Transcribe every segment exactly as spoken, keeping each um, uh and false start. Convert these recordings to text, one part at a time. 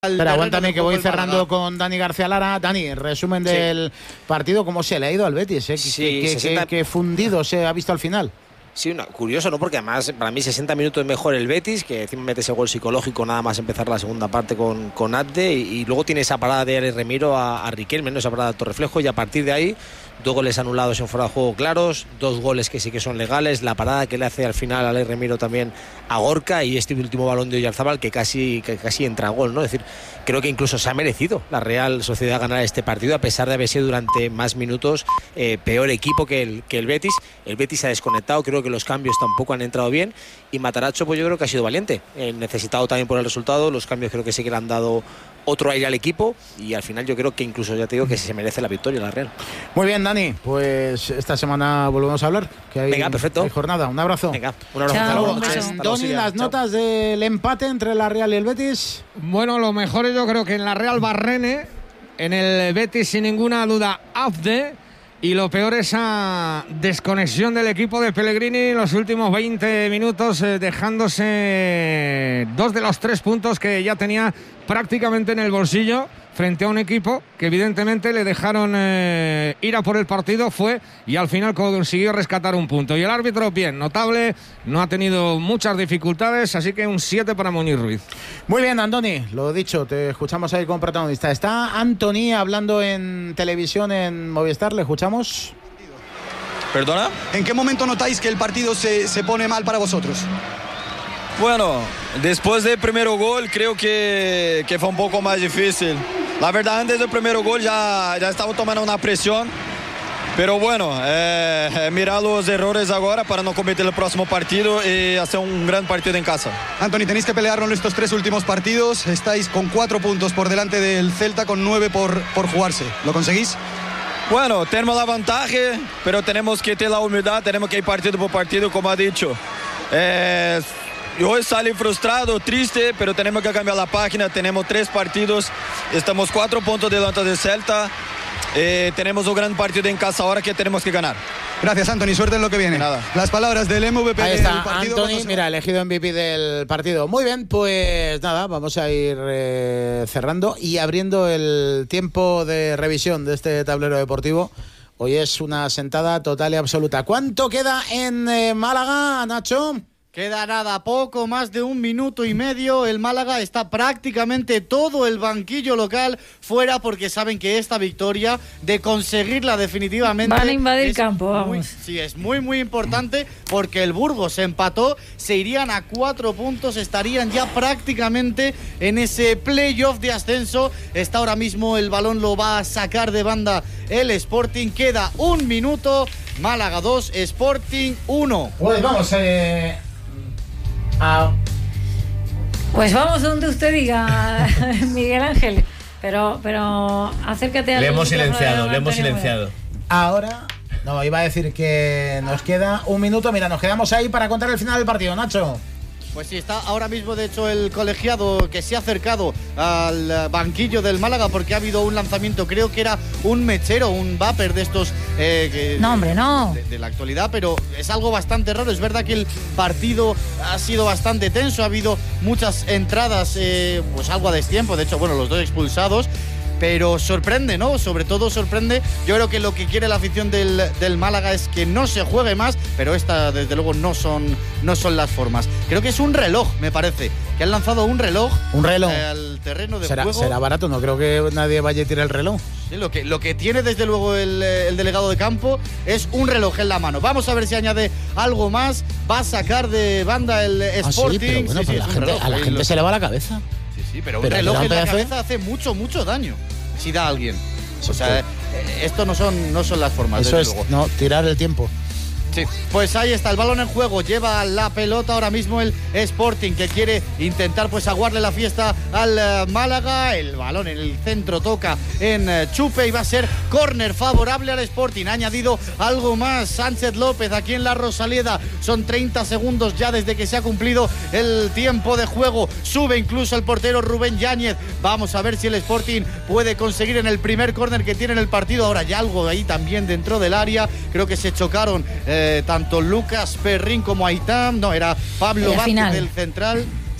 Espera, aguántame que voy cerrando con Dani García Lara. Dani, resumen sí. del partido, ¿cómo se le ha ido al Betis? ¿eh? Sí, ¿Qué, sesenta... qué, qué fundido se ha visto al final? Sí, no, curioso, ¿no? Porque además para mí sesenta minutos mejor el Betis, que encima mete ese gol psicológico nada más empezar la segunda parte con, con Abde, y, y luego tiene esa parada de Alex Remiro a, a Riquelme, ¿no? Esa parada de alto reflejo, y a partir de ahí dos goles anulados en fuera de juego claros, dos goles que sí que son legales, la parada que le hace al final a Alex Remiro también a Gorka, y este último balón de Oyarzabal que casi, que casi entra a gol, ¿no? Es decir, creo que incluso se ha merecido la Real Sociedad ganar este partido, a pesar de haber sido durante más minutos eh, peor equipo que el, que el Betis. El Betis se ha desconectado, creo que los cambios tampoco han entrado bien, y Matarazzo pues yo creo que ha sido valiente, eh, necesitado también por el resultado. Los cambios creo que sí que le han dado otro aire al equipo, y al final yo creo que incluso ya te digo que se merece la victoria la Real. Muy bien, Dani, pues esta semana volvemos a hablar, que hay, Venga, perfecto. hay jornada. Un abrazo. Venga, un abrazo. Chao, un Doni, las Chao. notas del empate entre la Real y el Betis. Bueno, lo mejor yo creo que en la Real Barrene, en el Betis sin ninguna duda Abde, y lo peor esa desconexión del equipo de Pellegrini en los últimos veinte minutos, eh, dejándose dos de los tres puntos que ya tenía prácticamente en el bolsillo frente a un equipo que evidentemente le dejaron eh, ir a por el partido, fue y al final consiguió rescatar un punto. Y el árbitro, bien, notable, no ha tenido muchas dificultades, así que un siete para Muñiz Ruiz. Muy bien, Andoni, lo dicho, te escuchamos ahí como protagonista. Está Antoni hablando en televisión en Movistar, ¿le escuchamos? ¿Perdona? ¿En qué momento notáis que el partido se, se pone mal para vosotros? Bueno, después del primer gol creo que, que fue un poco más difícil. La verdad, antes del primer gol ya, ya estaba tomando una presión. Pero bueno, eh, mirar los errores ahora para no cometer el próximo partido y hacer un gran partido en casa. Antoni, tenéis que pelearlo en estos tres últimos partidos. Estáis con cuatro puntos por delante del Celta, con nueve por, por jugarse. ¿Lo conseguís? Bueno, tenemos la ventaja, pero tenemos que tener la humildad, tenemos que ir partido por partido, como ha dicho. Eh, Hoy salí frustrado, triste, pero tenemos que cambiar la página. Tenemos tres partidos, estamos cuatro puntos delante del Celta. Eh, tenemos un gran partido en casa ahora que tenemos que ganar. Gracias, Antoni, suerte en lo que viene. Nada. Las palabras del M V P Ahí está, del partido. Antoni, mira, elegido M V P del partido. Muy bien, pues nada, vamos a ir eh, cerrando y abriendo el tiempo de revisión de este tablero deportivo. Hoy es una sentada total y absoluta. ¿Cuánto queda en eh, Málaga, Nacho? Queda nada, poco más de un minuto y medio. El Málaga está prácticamente todo el banquillo local fuera, porque saben que esta victoria, de conseguirla definitivamente, van a invadir campo, vamos. Muy, sí, es muy muy importante, porque el Burgos empató, se irían a cuatro puntos, estarían ya prácticamente en ese playoff de ascenso. Está ahora mismo, el balón lo va a sacar de banda el Sporting. Queda un minuto. Málaga dos, Sporting uno. Pues vamos, eh... Ah. Pues vamos donde usted diga, Miguel Ángel. Pero, pero acércate a. Le hemos silenciado, le hemos silenciado. Ahora, no, iba a decir que nos queda un minuto. Mira, nos quedamos ahí para contar el final del partido, Nacho. Pues sí, está ahora mismo, de hecho, el colegiado que se ha acercado al banquillo del Málaga, porque ha habido un lanzamiento, creo que era un mechero, un vapor de estos eh, que, no, hombre, no de, de la actualidad, pero es algo bastante raro. Es verdad que el partido ha sido bastante tenso, ha habido muchas entradas, eh, pues algo a destiempo, de hecho, bueno, los dos expulsados. Pero sorprende, ¿no? Sobre todo sorprende. Yo creo que lo que quiere la afición del, del Málaga es que no se juegue más, pero esta, desde luego, no son, no son las formas. Creo que es un reloj, me parece, que han lanzado un reloj, un reloj eh, al terreno de será, juego. Será barato, no creo que nadie vaya a tirar el reloj. Sí, lo que, lo que tiene, desde luego, el, el delegado de campo es un reloj en la mano. Vamos a ver si añade algo más. Va a sacar de banda el Sporting. Ah, sí, pero bueno, sí, pues sí, la es gente, reloj, a la sí, gente lo... se le va la cabeza. Sí, sí, pero, pero un reloj en la pedazo... cabeza hace mucho, mucho daño. Si da a alguien. O sea, esto no son, no son las formas. Eso es, luego. no, tirar el tiempo. Sí, pues ahí está el balón en juego, lleva la pelota ahora mismo el Sporting, que quiere intentar pues aguarle la fiesta al uh, Málaga. El balón en el centro toca en uh, Chupe y va a ser córner favorable al Sporting. Ha añadido algo más Sánchez López aquí en la Rosaleda. Son treinta segundos ya desde que se ha cumplido el tiempo de juego. Sube incluso el portero Rubén Yáñez. Vamos a ver si el Sporting puede conseguir en el primer córner que tiene en el partido. Ahora ya algo ahí también dentro del área. Creo que se chocaron eh, tanto Lucas Perrín como Aitán. No, era Pablo Vázquez del central.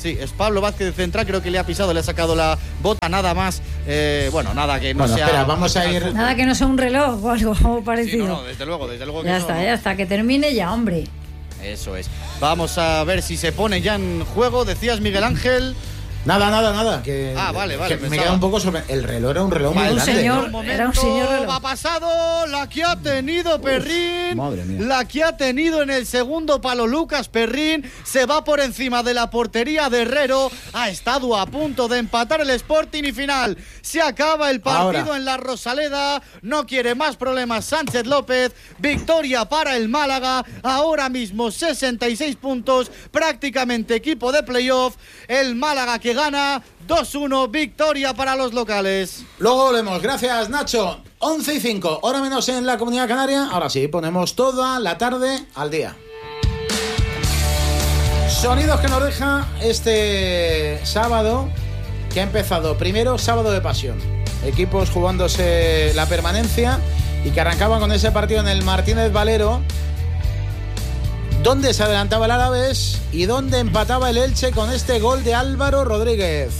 Sí, es Pablo Vázquez de central, creo que le ha pisado, le ha sacado la bota, nada más. Eh, bueno, nada que no bueno, sea. Espera, vamos a ir. Nada que no sea un reloj o algo parecido. Sí, no, no, desde luego, desde luego que ya no, está, ¿no? ya está, que termine ya, hombre. Eso es. Vamos a ver si se pone ya en juego, decías Miguel Ángel. Nada, nada, nada. Que, ah, vale, vale. Que me queda un poco sobre. El reloj era un reloj muy un grande. Señor, Un era un señor reloj. ha pasado la que ha tenido Perrín. Uf, madre mía. La que ha tenido en el segundo palo Lucas Perrín. Se va por encima de la portería de Herrero. Ha estado a punto de empatar el Sporting y final. Se acaba el partido Ahora. en la Rosaleda. No quiere más problemas Sánchez López. Victoria para el Málaga. Ahora mismo sesenta y seis puntos. Prácticamente equipo de playoff. El Málaga que gana dos uno, victoria para los locales. Luego volvemos, gracias Nacho. once y cinco, hora menos en la Comunidad Canaria. Ahora sí, ponemos toda la tarde al día. Sonidos que nos deja este sábado, que ha empezado primero sábado de pasión. Equipos jugándose la permanencia y que arrancaban con ese partido en el Martínez Valero, donde se adelantaba el Alavés y donde empataba el Elche con este gol de Álvaro Rodríguez.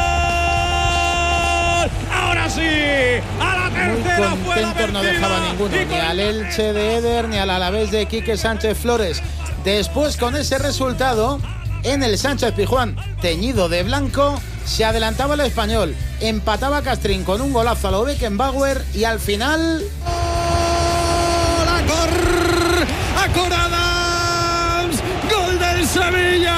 Ahora sí, a la tercera. Muy contentos no dejaba ninguno, ni al Elche de Eder, ni al Alavés de Quique Sánchez Flores. Después, con ese resultado, en el Sánchez Pizjuán, teñido de blanco, se adelantaba el Español, empataba Castrín con un golazo a lo Beckenbauer y al final... ¡La cor! ¡Acorada! ¡Gol del Sevilla!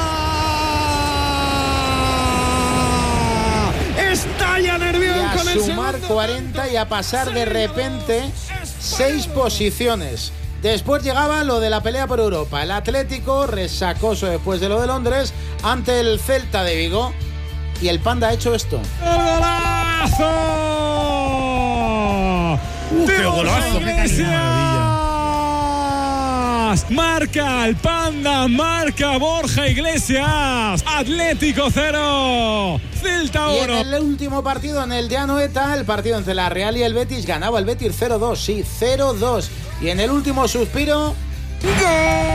Estalla Nervión y a con el sumar cuarenta y a pasar de repente seis posiciones. Después llegaba lo de la pelea por Europa. El Atlético, resacoso después de lo de Londres, ante el Celta de Vigo. Y el Panda ha hecho esto. ¡Golazo! ¡Uh, qué golazo! ¡Qué maravilla! Marca el Panda, marca Borja Iglesias. Atlético cero, Celta uno. Y uno. en el último partido, en el de Anoeta, el partido entre la Real y el Betis, ganaba el Betis cero dos, sí, cero dos. Y en el último suspiro... ¡Gol!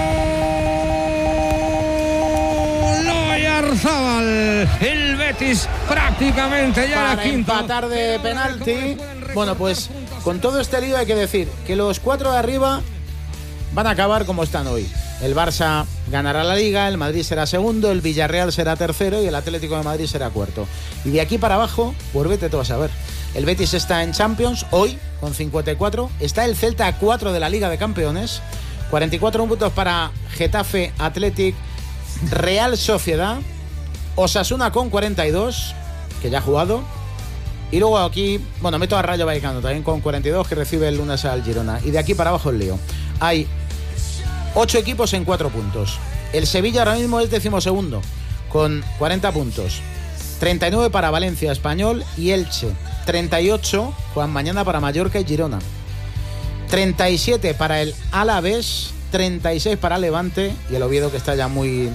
Oyarzábal. El Betis prácticamente ya para la quinta. empatar de penalti. Bueno, pues con todo este lío hay que decir que los cuatro de arriba van a acabar como están hoy. El Barça ganará la Liga, el Madrid será segundo, el Villarreal será tercero y el Atlético de Madrid será cuarto. Y de aquí para abajo, pues vete tú a saber. El Betis está en Champions hoy con cincuenta y cuatro. Está el Celta a cuatro de la Liga de Campeones. cuarenta y cuatro puntos para Getafe, Athletic, Real Sociedad. Osasuna con cuarenta y dos, que ya ha jugado. Y luego aquí, bueno, meto a Rayo Vallecano también con cuarenta y dos, que recibe el lunes al Girona. Y de aquí para abajo el lío. Hay ocho equipos en cuatro puntos. El Sevilla ahora mismo es decimosegundo, con cuarenta puntos. treinta y nueve para Valencia, Español y Elche. treinta y ocho juegan mañana para Mallorca y Girona. treinta y siete para el Alavés, treinta y seis para Levante y el Oviedo, que está ya muy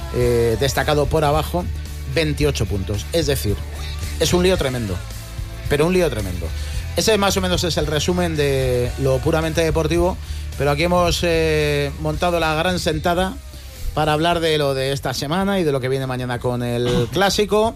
eh, destacado por abajo, veintiocho puntos. Es decir, es un lío tremendo, pero un lío tremendo. Ese más o menos es el resumen de lo puramente deportivo, pero aquí hemos eh, montado la gran sentada para hablar de lo de esta semana y de lo que viene mañana con el Clásico,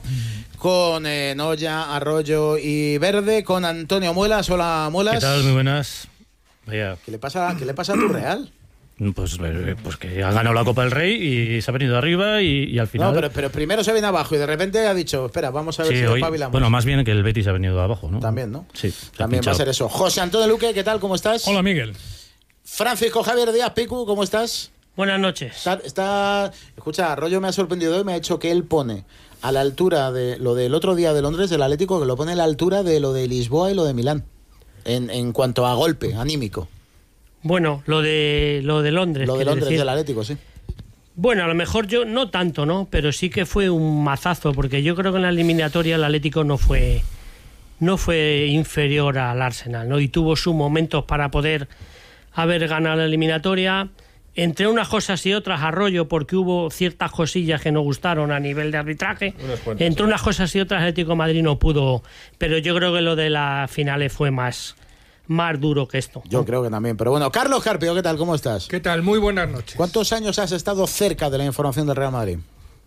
con eh, Noya, Arroyo y Verde, con Antonio Muelas. Hola, Muelas. ¿Qué tal? Muy buenas. Vaya. ¿Qué le pasa, qué le pasa a tu Real? Pues, pues que ha ganado la Copa del Rey y se ha venido arriba y, y al final... No, pero, pero primero se viene abajo y de repente ha dicho, espera, vamos a ver sí, si hoy, espabilamos. bueno, más bien que el Betis ha venido abajo, ¿no? También, ¿no? Sí. También va a ser eso. José Antonio Luque, ¿qué tal? ¿Cómo estás? Hola, Miguel. Francisco Javier Díaz Picu, ¿cómo estás? Buenas noches. Está, está... Escucha, Arroyo me ha sorprendido hoy, me ha hecho que él pone a la altura de lo del otro día de Londres, del Atlético, que lo pone a la altura de lo de Lisboa y lo de Milán, en, en cuanto a golpe anímico. Bueno, lo de lo de Londres. Lo de Londres decir. del Atlético, sí. Bueno, a lo mejor yo no tanto, ¿no? Pero sí que fue un mazazo, porque yo creo que en la eliminatoria el Atlético no fue no fue inferior al Arsenal, ¿no? Y tuvo sus momentos para poder haber ganado la eliminatoria. Entre unas cosas y otras, Arroyo, porque hubo ciertas cosillas que no gustaron a nivel de arbitraje. Cuantas, Entre sí. unas cosas y otras, Atlético de Madrid no pudo. Pero yo creo que lo de las finales fue más... más duro que esto. Yo creo que también, pero bueno. Carlos Carpio, ¿qué tal? ¿Cómo estás? ¿Qué tal? Muy buenas noches. ¿Cuántos años has estado cerca de la información del Real Madrid?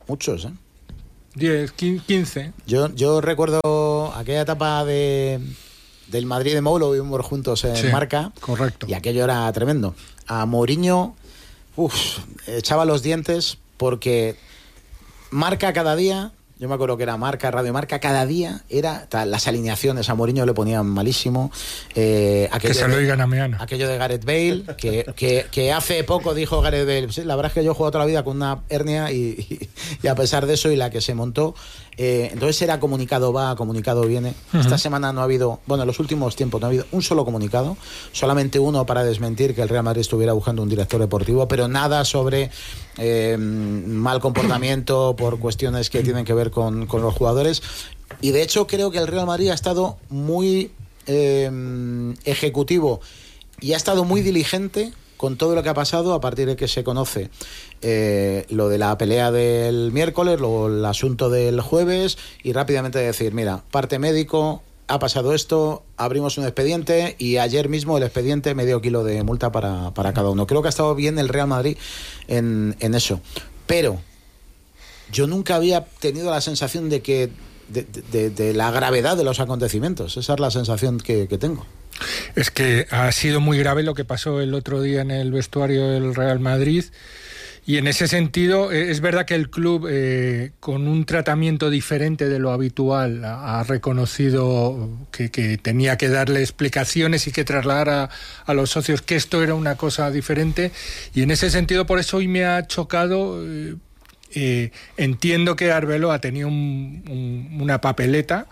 Muchos, ¿eh? diez, quince. Yo, yo recuerdo aquella etapa de, del Madrid de Mou, lo vimos juntos en Sí, Marca. correcto. Y aquello era tremendo. A Mourinho, uff, echaba los dientes porque Marca cada día, yo me acuerdo que era Marca, Radio Marca, cada día era las alineaciones a Mourinho le ponían malísimo. Eh, Que se lo digan a Meana. Aquello de Gareth Bale, que, que, que hace poco dijo Gareth Bale, sí, la verdad es que yo he jugado toda la vida con una hernia y, y, y a pesar de eso y la que se montó, eh, entonces era comunicado va, comunicado viene. Uh-huh. Esta semana no ha habido, bueno, en los últimos tiempos no ha habido un solo comunicado, solamente uno para desmentir que el Real Madrid estuviera buscando un director deportivo, pero nada sobre eh, mal comportamiento por cuestiones que tienen que ver con, con los jugadores. Y de hecho creo que el Real Madrid ha estado muy eh, ejecutivo y ha estado muy diligente con todo lo que ha pasado a partir de que se conoce eh, lo de la pelea del miércoles, luego el asunto del jueves y rápidamente decir, mira, parte médico, ha pasado esto, abrimos un expediente y ayer mismo el expediente medio kilo de multa para, para cada uno. Creo que ha estado bien el Real Madrid en, en eso, pero yo nunca había tenido la sensación de que de, de, de la gravedad de los acontecimientos. Esa es la sensación que, que tengo. Es que ha sido muy grave lo que pasó el otro día en el vestuario del Real Madrid y en ese sentido es verdad que el club eh, con un tratamiento diferente de lo habitual ha reconocido que, que tenía que darle explicaciones y que trasladar a, a los socios que esto era una cosa diferente y en ese sentido por eso hoy me ha chocado. eh, eh, entiendo que Arbeloa ha tenido un, un, una papeleta,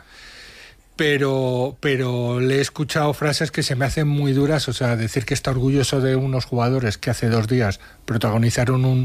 pero pero le he escuchado frases que se me hacen muy duras, o sea, decir que está orgulloso de unos jugadores que hace dos días protagonizaron un,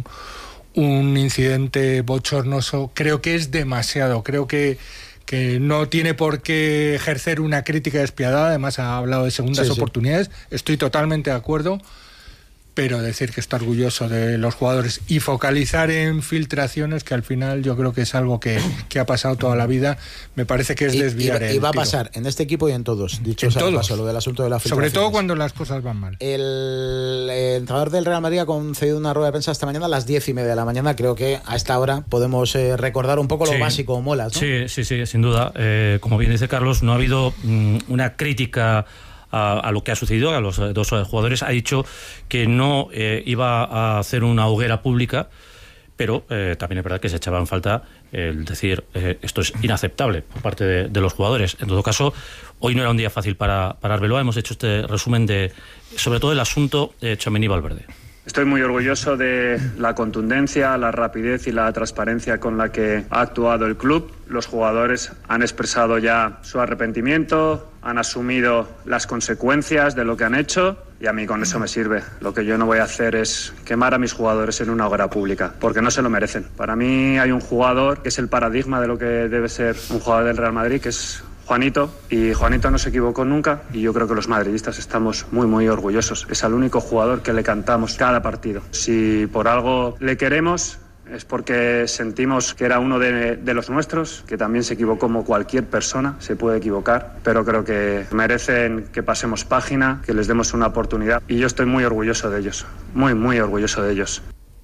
un incidente bochornoso, creo que es demasiado, creo que, que no tiene por qué ejercer una crítica despiadada, además ha hablado de segundas sí, oportunidades, sí. Estoy totalmente de acuerdo, pero decir que está orgulloso de los jugadores y focalizar en filtraciones, que al final yo creo que es algo que, que ha pasado toda la vida, me parece que es y, desviar y, el y va a tiro. pasar en este equipo y en todos, dicho en sea todos. Paso, lo del asunto de la filtración. Sobre todo cuando las cosas van mal. El, el entrenador del Real Madrid ha concedido una rueda de prensa esta mañana a las diez y media de la mañana, creo que a esta hora podemos eh, recordar un poco lo sí. básico, mola, ¿no? Sí, sí, sí, sin duda. Eh, como bien dice Carlos, no ha habido mm, una crítica A, a lo que ha sucedido, a los dos jugadores. Ha dicho que no eh, iba a hacer una hoguera pública, pero eh, también es verdad que se echaba en falta el decir eh, esto es inaceptable por parte de, de los jugadores. En todo caso, hoy no era un día fácil para, para Arbeloa. Hemos hecho este resumen de, sobre todo, el asunto de Tchouaméni-Valverde. Estoy muy orgulloso de la contundencia, la rapidez y la transparencia con la que ha actuado el club. Los jugadores han expresado ya su arrepentimiento, han asumido las consecuencias de lo que han hecho y a mí con eso me sirve. Lo que yo no voy a hacer es quemar a mis jugadores en una hoguera pública, porque no se lo merecen. Para mí hay un jugador que es el paradigma de lo que debe ser un jugador del Real Madrid, que es Juanito, y Juanito no se equivocó nunca y yo creo que los madridistas estamos muy muy orgullosos. Es el único jugador que le cantamos cada partido. Si por algo le queremos es porque sentimos que era uno de, de los nuestros, que también se equivocó como cualquier persona, se puede equivocar, pero creo que merecen que pasemos página, que les demos una oportunidad y yo estoy muy orgulloso de ellos, muy muy orgulloso de ellos.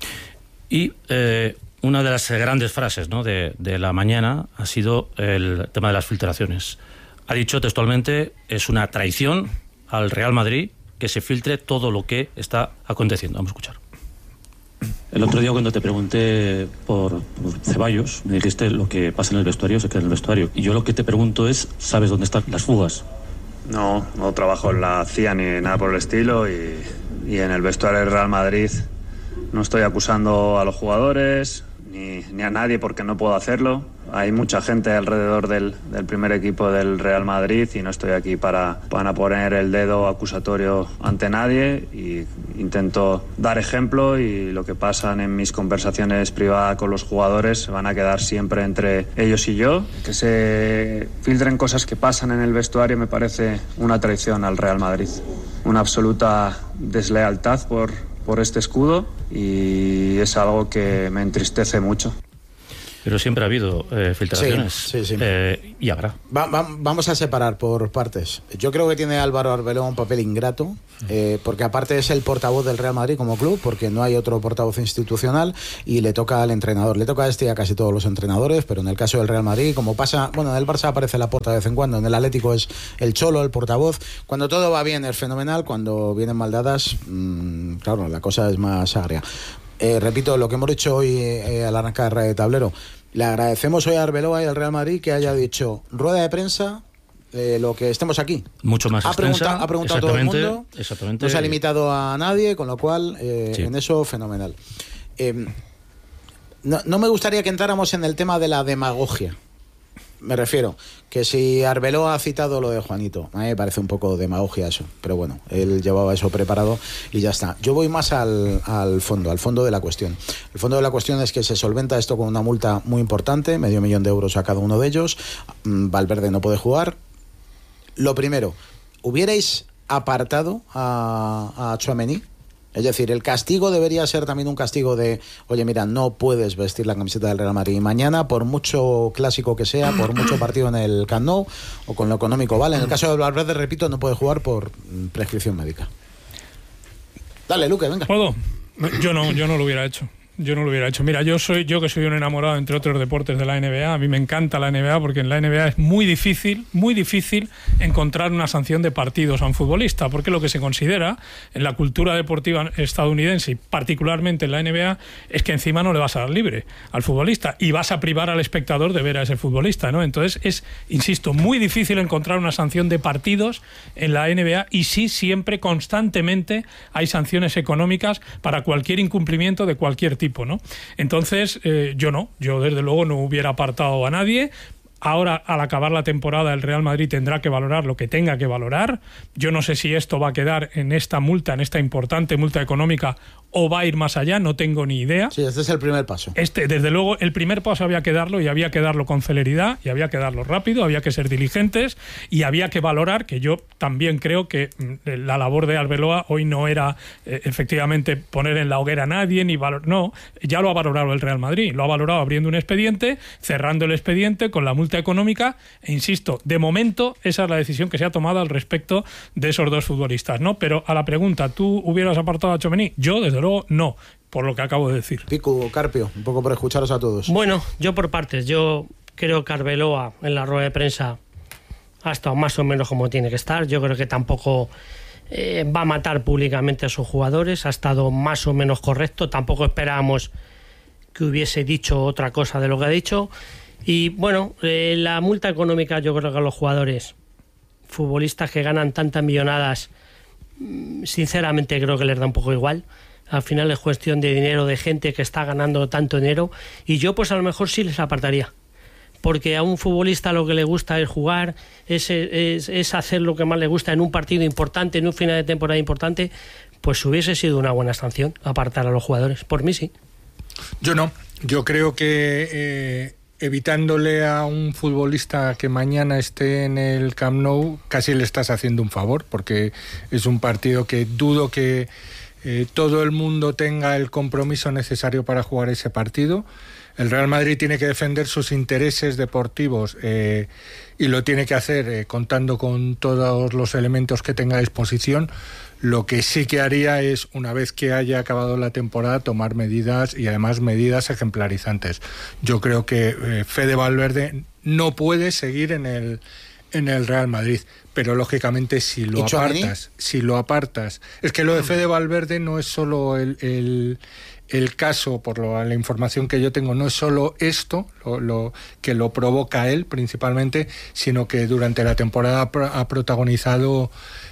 Y eh... una de las grandes frases, ¿no?, de, de la mañana ha sido el tema de las filtraciones. Ha dicho textualmente, es una traición al Real Madrid que se filtre todo lo que está aconteciendo. Vamos a escuchar. El otro día cuando te pregunté por, por Ceballos, me dijiste lo que pasa en el vestuario se queda en el vestuario. Y yo lo que te pregunto es, ¿sabes dónde están las fugas? No, no trabajo en la C I A ni nada por el estilo y, y en el vestuario del Real Madrid no estoy acusando a los jugadores Ni, ni a nadie porque no puedo hacerlo. Hay mucha gente alrededor del, del primer equipo del Real Madrid y no estoy aquí para, para poner el dedo acusatorio ante nadie y intento dar ejemplo y lo que pasan en mis conversaciones privadas con los jugadores van a quedar siempre entre ellos y yo. Que se filtren cosas que pasan en el vestuario me parece una traición al Real Madrid, una absoluta deslealtad por por este escudo y es algo que me entristece mucho. Pero siempre ha habido eh, filtraciones. Sí, sí, sí. Eh, y habrá. Va, va, vamos a separar por partes. Yo creo que tiene Álvaro Arbeloa un papel ingrato, eh, porque aparte es el portavoz del Real Madrid como club, porque no hay otro portavoz institucional y le toca al entrenador. Le toca a este y a casi todos los entrenadores, pero en el caso del Real Madrid, como pasa, bueno, en el Barça aparece Laporta de vez en cuando, en el Atlético es el Cholo, el portavoz. Cuando todo va bien es fenomenal, cuando vienen mal dadas, mmm, claro, la cosa es más agria. Eh, repito, lo que hemos dicho hoy eh, al arrancar de tablero, le agradecemos hoy a Arbeloa y al Real Madrid que haya dicho rueda de prensa, eh, lo que estemos aquí. Mucho más ha extensa. Preguntado, ha preguntado todo el mundo, exactamente. no se ha limitado a nadie, con lo cual, eh, sí. en eso, fenomenal. Eh, no, no me gustaría que entráramos en el tema de la demagogia. Me refiero, que si Arbeloa ha citado lo de Juanito, a mí me parece un poco demagogia eso, pero bueno, él llevaba eso preparado y ya está. Yo voy más al, al fondo, al fondo de la cuestión. El fondo de la cuestión es que se solventa esto con una multa muy importante, medio millón de euros a cada uno de ellos. Valverde no puede jugar. Lo primero, ¿hubierais apartado a, a Tchouaméni? Es decir, el castigo debería ser también un castigo de, oye, mira, no puedes vestir la camiseta del Real Madrid. Y mañana, por mucho clásico que sea, por mucho partido en el Camp Nou, o con lo económico, ¿vale? En el caso de Valverde, repito, no puede jugar por prescripción médica. Dale, Luque, venga. ¿Puedo? Yo no, yo no lo hubiera hecho. Yo no lo hubiera hecho. Mira, yo soy yo que soy un enamorado, entre otros deportes, de la N B A. A mí me encanta la N B A porque en la N B A es muy difícil, muy difícil encontrar una sanción de partidos a un futbolista, porque lo que se considera en la cultura deportiva estadounidense y particularmente en la N B A es que encima no le vas a dar libre al futbolista y vas a privar al espectador de ver a ese futbolista, ¿no? Entonces es, insisto, muy difícil encontrar una sanción de partidos en la N B A y sí, siempre, constantemente hay sanciones económicas para cualquier incumplimiento de cualquier tipo. Tipo, ¿no? Entonces, eh, yo no, yo desde luego no hubiera apartado a nadie. Ahora, al acabar la temporada, el Real Madrid tendrá que valorar lo que tenga que valorar. Yo no sé si esto va a quedar en esta multa, en esta importante multa económica, o va a ir más allá, no tengo ni idea. Sí, este es el primer paso. Este, desde luego, el primer paso había que darlo, y había que darlo con celeridad, y había que darlo rápido, había que ser diligentes, y había que valorar, que yo también creo que la labor de Arbeloa hoy no era eh, efectivamente poner en la hoguera a nadie, ni valor, no, ya lo ha valorado el Real Madrid, lo ha valorado abriendo un expediente, cerrando el expediente con la multa económica, e insisto, de momento esa es la decisión que se ha tomado al respecto de esos dos futbolistas, ¿no? Pero a la pregunta, ¿tú hubieras apartado a Tchouaméni? Yo, desde luego, no, por lo que acabo de decir. Pico, Carpio, un poco por escucharos a todos. Bueno, yo por partes, yo creo que Arbeloa en la rueda de prensa ha estado más o menos como tiene que estar. Yo creo que tampoco eh, va a matar públicamente a sus jugadores, ha estado más o menos correcto, tampoco esperábamos que hubiese dicho otra cosa de lo que ha dicho. Y bueno, eh, la multa económica, yo creo que a los jugadores, futbolistas que ganan tantas millonadas, sinceramente creo que les da un poco igual. Al final es cuestión de dinero, de gente que está ganando tanto dinero, y yo pues a lo mejor sí les apartaría, porque a un futbolista lo que le gusta es jugar, es, es, es hacer lo que más le gusta en un partido importante, en un final de temporada importante. Pues hubiese sido una buena sanción apartar a los jugadores. Por mí sí. Yo no, yo creo que eh, evitándole a un futbolista que mañana esté en el Camp Nou, casi le estás haciendo un favor, porque es un partido que dudo que eh, todo el mundo tenga el compromiso necesario para jugar ese partido. El Real Madrid tiene que defender sus intereses deportivos eh, y lo tiene que hacer eh, contando con todos los elementos que tenga a disposición. Lo que sí que haría es, una vez que haya acabado la temporada, tomar medidas, y además medidas ejemplarizantes. Yo creo que eh, Fede Valverde no puede seguir en el en el Real Madrid, pero lógicamente si lo apartas, si lo apartas, es que lo de Fede Valverde no es solo el, el el caso, por lo, la información que yo tengo, no es solo esto lo, lo que lo provoca él principalmente, sino que durante la temporada ha protagonizado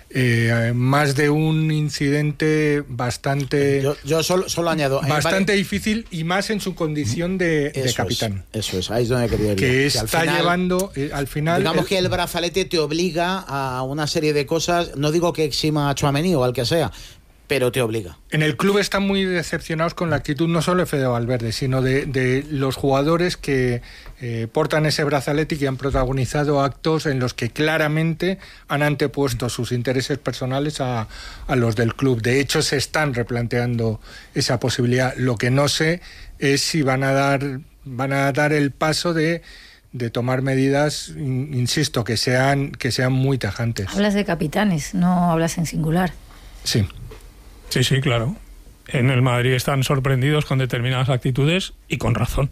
eh, más de un incidente bastante yo, yo solo, solo añado bastante vale. difícil, y más en su condición de, de capitán. Es, eso es, ahí es donde quería ir. Que, que está al final, llevando eh, al final digamos el, que el brazalete te obliga a una serie de cosas. No digo que exima a Tchouaméni o al que sea, pero te obliga. En el club están muy decepcionados con la actitud no solo de Fede Valverde, sino de, de los jugadores que eh, portan ese brazalete y que han protagonizado actos en los que claramente han antepuesto sus intereses personales a, a los del club. De hecho, se están replanteando esa posibilidad. Lo que no sé es si van a dar van a dar el paso de, de tomar medidas, insisto, que sean, que sean muy tajantes. Hablas de capitanes, no hablas en singular. Sí. Sí, sí, claro. En el Madrid están sorprendidos con determinadas actitudes y con razón.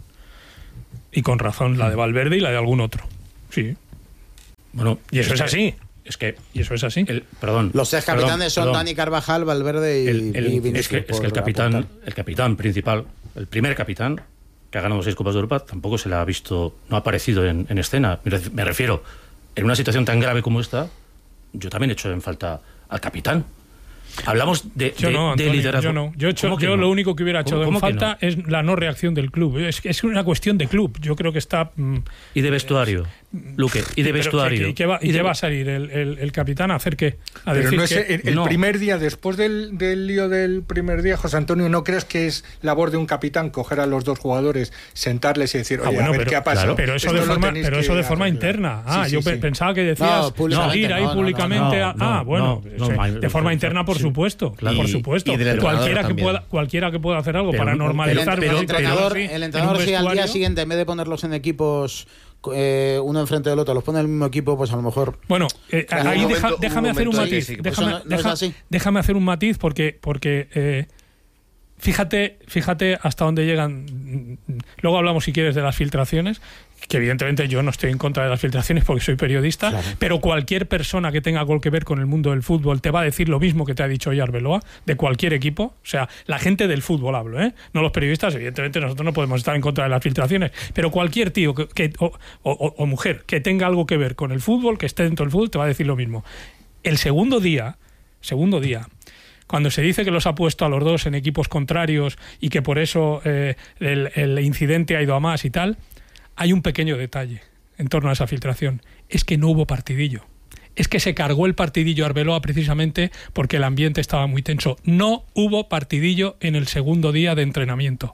Y con razón, la de Valverde y la de algún otro. Sí. Bueno, y eso es, es así. Es que y eso es así. El, perdón. Los tres capitanes perdón, son perdón. Dani Carvajal, Valverde y, el, el, y Vinicius. Es que, es que el capitán, el capitán principal, el primer capitán que ha ganado seis Copas de Europa, tampoco se le ha visto, no ha aparecido en, en escena. Me refiero, en una situación tan grave como esta, yo también he hecho en falta al capitán. Hablamos de, yo de, no, Antonio, de liderazgo. Yo no. Yo, he hecho, yo no? lo único que hubiera echado en falta no? es la no reacción del club. Es, es una cuestión de club. Yo creo que está... Mm, y de vestuario, eh, Luque, y de vestuario. ¿Y qué va, y y de... qué va a salir el, el, el capitán a hacer qué? A Pero decir no es que... el, el no. primer día, después del, del lío del primer día, José Antonio, ¿no crees que es labor de un capitán coger a los dos jugadores, sentarles y decir, oye, ah, bueno, a ver pero, qué ha pasado? Claro, pero eso de forma, pero eso de forma interna. Ah, sí, sí, yo sí. pensaba que decías no, salir ahí no, públicamente. no, no, a, ah, no, bueno, no, sí, no, de forma sí, interna, por sí, supuesto. Claro. Por Y, supuesto. Y cualquiera, que también. pueda, cualquiera que pueda hacer algo pero, para normalizar. El, el, el entrenador, sí, el entrenador si al día siguiente, en vez de ponerlos en equipos eh, uno enfrente del otro, los pone en el mismo equipo, pues a lo mejor... Bueno, eh, ahí momento, deja, déjame hacer un matiz. Sí, sí, déjame, no, no deja, déjame hacer un matiz porque... porque eh, Fíjate, fíjate hasta dónde llegan. Luego hablamos, si quieres, de las filtraciones, que evidentemente yo no estoy en contra de las filtraciones porque soy periodista, claro. Pero cualquier persona que tenga algo que ver con el mundo del fútbol te va a decir lo mismo que te ha dicho hoy Arbeloa, de cualquier equipo. O sea, la gente del fútbol hablo, ¿eh? No los periodistas, evidentemente nosotros no podemos estar en contra de las filtraciones, pero cualquier tío que, que, o, o, o mujer que tenga algo que ver con el fútbol, que esté dentro del fútbol, te va a decir lo mismo. El segundo día, segundo día... Cuando se dice que los ha puesto a los dos en equipos contrarios y que por eso eh, el, el incidente ha ido a más y tal, hay un pequeño detalle en torno a esa filtración. Es que no hubo partidillo. Es que se cargó el partidillo Arbeloa precisamente porque el ambiente estaba muy tenso. No hubo partidillo en el segundo día de entrenamiento.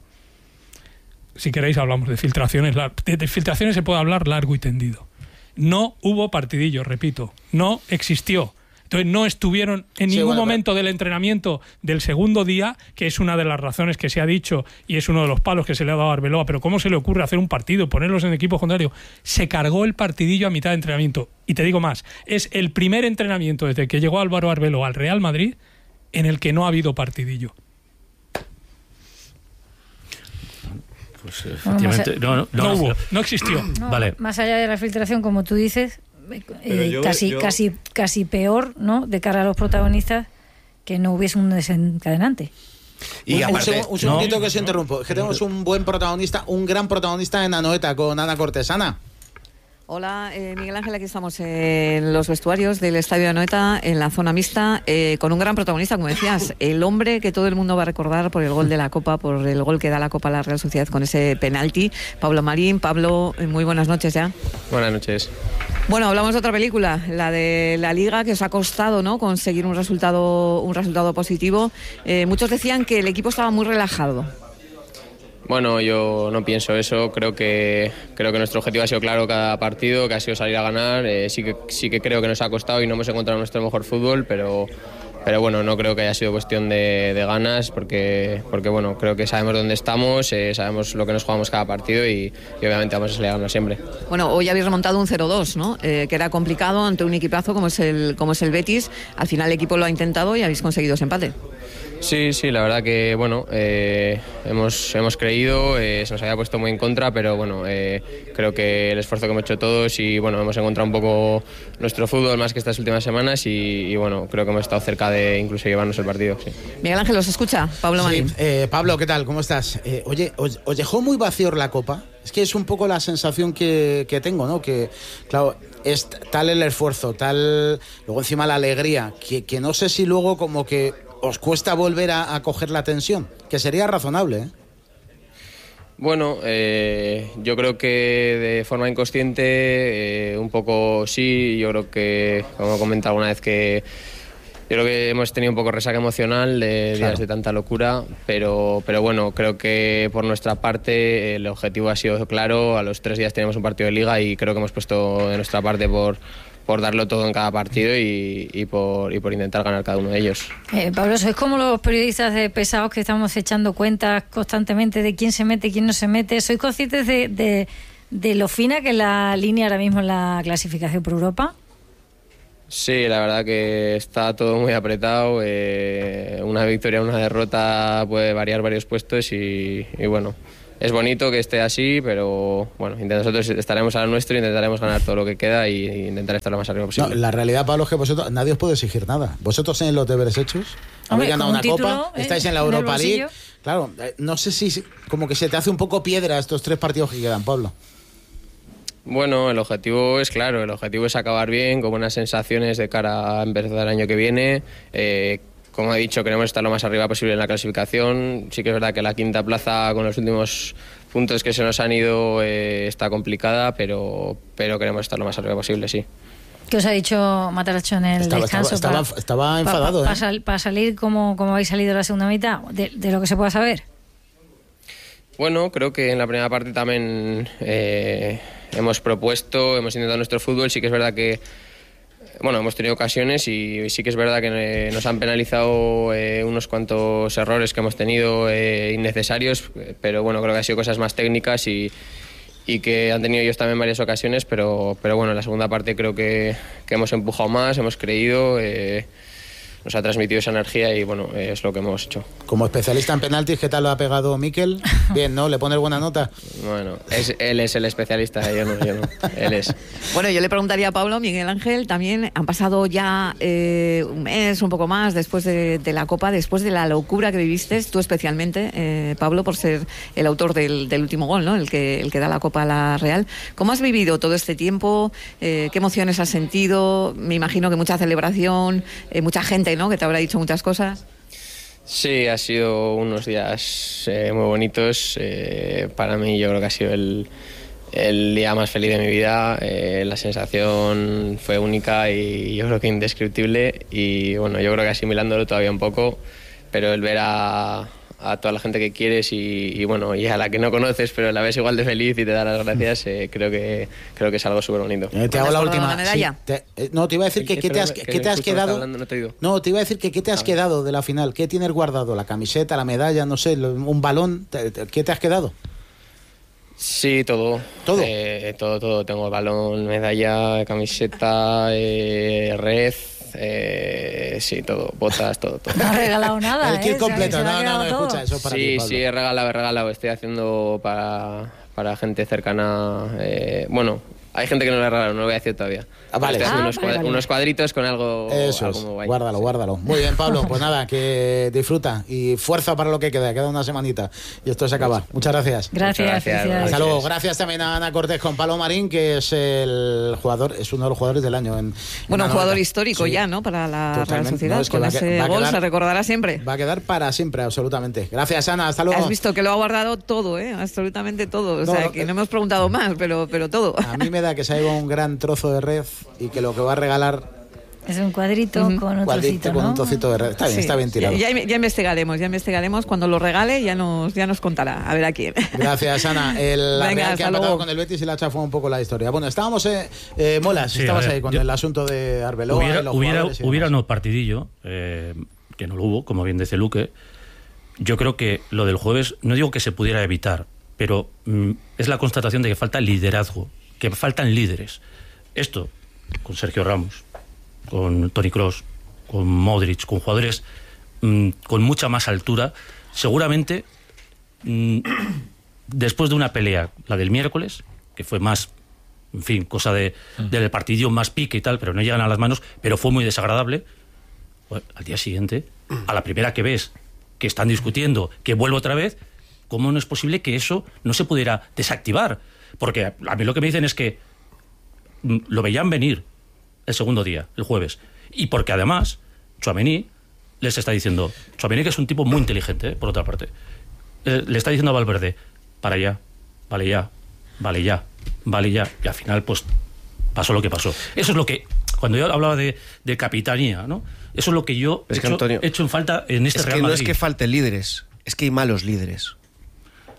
Si queréis hablamos de filtraciones. De, de filtraciones se puede hablar largo y tendido. No hubo partidillo, repito. No existió. Entonces no estuvieron en sí, ningún bueno, momento pero... del entrenamiento del segundo día, que es una de las razones que se ha dicho y es uno de los palos que se le ha dado a Arbeloa, pero ¿cómo se le ocurre hacer un partido, ponerlos en equipo contrario? Se cargó el partidillo a mitad de entrenamiento. Y te digo más, es el primer entrenamiento desde que llegó Álvaro Arbeloa al Real Madrid en el que no ha habido partidillo. Pues efectivamente, no, no, no, no hubo, no existió. No, vale. Más allá de la filtración, como tú dices... Eh, yo, casi, yo... casi, casi peor, ¿no? De cara a los protagonistas, que no hubiese un desencadenante. Y un, aparte, un, un segundito no, que os interrumpo. Es que tenemos un buen protagonista, un gran protagonista en Anoeta con Ana Cortés. Ana. Hola, eh, Miguel Ángel, aquí estamos en los vestuarios del Estadio de Anoeta, en la zona mixta, eh, con un gran protagonista, como decías, el hombre que todo el mundo va a recordar por el gol de la Copa, por el gol que da la Copa a la Real Sociedad con ese penalti, Pablo Marín. Pablo, muy buenas noches ya. Buenas noches. Bueno, hablamos de otra película, la de la Liga, que os ha costado, ¿no?, conseguir un resultado, un resultado positivo. Eh, muchos decían que el equipo estaba muy relajado. Bueno, yo no pienso eso. Creo que creo que nuestro objetivo ha sido claro cada partido, que ha sido salir a ganar. Eh, sí que sí que creo que nos ha costado y no hemos encontrado nuestro mejor fútbol, pero pero bueno, no creo que haya sido cuestión de, de ganas, porque porque bueno, creo que sabemos dónde estamos, eh, sabemos lo que nos jugamos cada partido y, y obviamente vamos a salir a ganar siempre. Bueno, hoy habéis remontado un cero dos, ¿no? Eh, que era complicado ante un equipazo como es el como es el Betis. Al final el equipo lo ha intentado y habéis conseguido ese empate. Sí, sí, la verdad que bueno, eh, hemos, hemos creído, eh, se nos había puesto muy en contra, pero bueno, eh, creo que el esfuerzo que hemos hecho todos y bueno, hemos encontrado un poco nuestro fútbol más que estas últimas semanas y, y bueno, creo que hemos estado cerca de incluso llevarnos el partido. Sí. Miguel Ángel, ¿os escucha? Pablo Marín. Sí, eh, Pablo, ¿qué tal? ¿Cómo estás? Eh, oye, ¿os, ¿os dejó muy vacío la Copa? Es que es un poco la sensación que, que tengo, ¿no? Que, claro, es tal el esfuerzo, tal, luego encima la alegría, que, que no sé si luego como que os cuesta volver a, a coger la tensión, que sería razonable, ¿eh? Bueno, eh, yo creo que de forma inconsciente, eh, un poco sí, yo creo que, como he comentado alguna vez, que yo creo que hemos tenido un poco resaca emocional de días claro. de tanta locura, pero, pero bueno, creo que por nuestra parte el objetivo ha sido claro, a los tres días tenemos un partido de Liga y creo que hemos puesto de nuestra parte por... por darlo todo en cada partido y, y, por, y por intentar ganar cada uno de ellos. Eh, Pablo, sois como los periodistas de pesados que estamos echando cuentas constantemente de quién se mete, quién no se mete. ¿Sois conscientes de, de, de lo fina que es la línea ahora mismo en la clasificación por Europa? Sí, la verdad que está todo muy apretado. Eh, una victoria, una derrota puede variar varios puestos y, y bueno, es bonito que esté así, pero bueno, nosotros estaremos a lo nuestro, intentaremos ganar todo lo que queda y, y intentar estar lo más arriba posible. No, la realidad, Pablo, es que vosotros, nadie os puede exigir nada. Vosotros tenéis los deberes hechos, habéis ganado una título, copa, eh, estáis en la Europa League. Claro, eh, no sé si como que se te hace un poco piedra estos tres partidos que quedan, Pablo. Bueno, el objetivo es claro, el objetivo es acabar bien, con buenas sensaciones de cara a empezar el año que viene. Eh, como he dicho, queremos estar lo más arriba posible en la clasificación. Sí que es verdad que la quinta plaza con los últimos puntos que se nos han ido eh, está complicada, pero, pero queremos estar lo más arriba posible, sí. ¿Qué os ha dicho Mataracho en el estaba, descanso? Estaba, para, estaba enfadado. Para, ¿eh? para, para salir como, como habéis salido la segunda mitad, de, de lo que se pueda saber. Bueno, creo que en la primera parte también eh, hemos propuesto, hemos intentado nuestro fútbol. Sí que es verdad que bueno, hemos tenido ocasiones y sí que es verdad que eh, nos han penalizado eh, unos cuantos errores que hemos tenido eh, innecesarios, pero bueno, creo que han sido cosas más técnicas y, y que han tenido ellos también varias ocasiones, pero, pero bueno, en la segunda parte creo que, que hemos empujado más, hemos creído, eh, nos ha transmitido esa energía y bueno, es lo que hemos hecho. Como especialista en penaltis, ¿qué tal lo ha pegado Mikel? Bien, ¿no? ¿Le pones buena nota? Bueno, es, él es el especialista, yo no, yo no, él es. Bueno, yo le preguntaría a Pablo, Miguel Ángel, también han pasado ya eh, un mes, un poco más, después de, de la Copa, después de la locura que viviste, tú especialmente, eh, Pablo, por ser el autor del, del último gol, ¿no? El que, el que da la Copa a la Real. ¿Cómo has vivido todo este tiempo? Eh, ¿Qué emociones has sentido? Me imagino que mucha celebración, eh, mucha gente, ¿no?, que te habrá dicho muchas cosas. Sí, ha sido unos días eh, muy bonitos. Eh, para mí yo creo que ha sido el, el día más feliz de mi vida. Eh, la sensación fue única y yo creo que indescriptible. Y bueno, yo creo que asimilándolo todavía un poco, pero el ver a, a toda la gente que quieres y, y bueno, y a la que no conoces, pero la ves igual de feliz y te da las gracias, eh, creo que creo que es algo súper bonito. Eh, te hago la última. La medalla? Sí, te, eh, no, te iba a decir que qué te has, que, que te has quedado. Hablando, no, te no, te iba a decir que qué te has quedado de la final. ¿Qué tienes guardado? ¿La camiseta, la medalla, no sé, un balón? ¿Qué te has quedado? Sí, todo. ¿Todo? Eh, todo, todo. Tengo balón, medalla, camiseta, eh, red. Eh, sí, todo, botas, todo, todo. No has regalado nada. El kit ¿eh? completo, se no, no, no, todo. escucha, eso para sí, ti, Pablo. Sí, he regalado, he regalado. Estoy haciendo para, para gente cercana. Eh, bueno, hay gente que no le he regalado, no lo voy a decir todavía. Ah, vale. Ah, unos, vale, vale. unos cuadritos con algo. Eso es, algo guárdalo, guárdalo. Muy bien, Pablo, pues nada, que disfruta y fuerza para lo que queda, queda una semanita y esto se acaba. Muchas gracias. Gracias, gracias. Hasta luego. Gracias también a Ana Cortés con Pablo Marín, que es el jugador, es uno de los jugadores del año. En, bueno, en un jugador noventa. histórico sí. ya, ¿no? Para la Totalmente. Real Sociedad. No, es que con ese gol quedar, se recordará siempre. Va a quedar para siempre, absolutamente. Gracias, Ana. Hasta luego. Has visto que lo ha guardado todo, ¿eh? Absolutamente todo. O no, sea, que no hemos preguntado más, pero, pero todo. A mí me da que se ha llevado un gran trozo de red y que lo que va a regalar es un cuadrito uh-huh. con un cuadrito trocito, con ¿no? un trocito de red. Está bien, sí. está bien tirado. Ya, ya investigaremos, ya investigaremos. Cuando lo regale ya nos, ya nos contará. A ver a quién. Gracias, Ana. El, la Venga, Real que ha empatado con el Betis y la chafó un poco la historia. Bueno, estábamos, eh, eh, Molas, sí, estabas ver, ahí con yo, el asunto de Arbeloa. Hubiera, los hubiera, hubiera no partidillo, eh, que no lo hubo, como bien dice Luque. Yo creo que lo del jueves, no digo que se pudiera evitar, pero mm, es la constatación de que falta liderazgo, que faltan líderes. Esto, con Sergio Ramos, con Toni Kroos, con Modric, con jugadores mmm, con mucha más altura, seguramente mmm, después de una pelea, la del miércoles, que fue más, en fin, cosa de, del partidillo, más pique y tal, pero no llegan a las manos, pero fue muy desagradable. Bueno, al día siguiente, a la primera que ves que están discutiendo, que vuelve otra vez, ¿cómo no es posible que eso no se pudiera desactivar? Porque a mí lo que me dicen es que mmm, lo veían venir el segundo día, el jueves. Y porque además, Tchouaméni les está diciendo, Tchouaméni, que es un tipo muy inteligente, ¿eh? Por otra parte, eh, le está diciendo a Valverde, para ya, vale ya, vale ya, vale ya. Y al final, pues, pasó lo que pasó. Eso es lo que, cuando yo hablaba de, de capitanía, ¿no? Eso es lo que yo he es que, hecho, Antonio, hecho en falta en este es Real que Madrid. No es que falten líderes, es que hay malos líderes.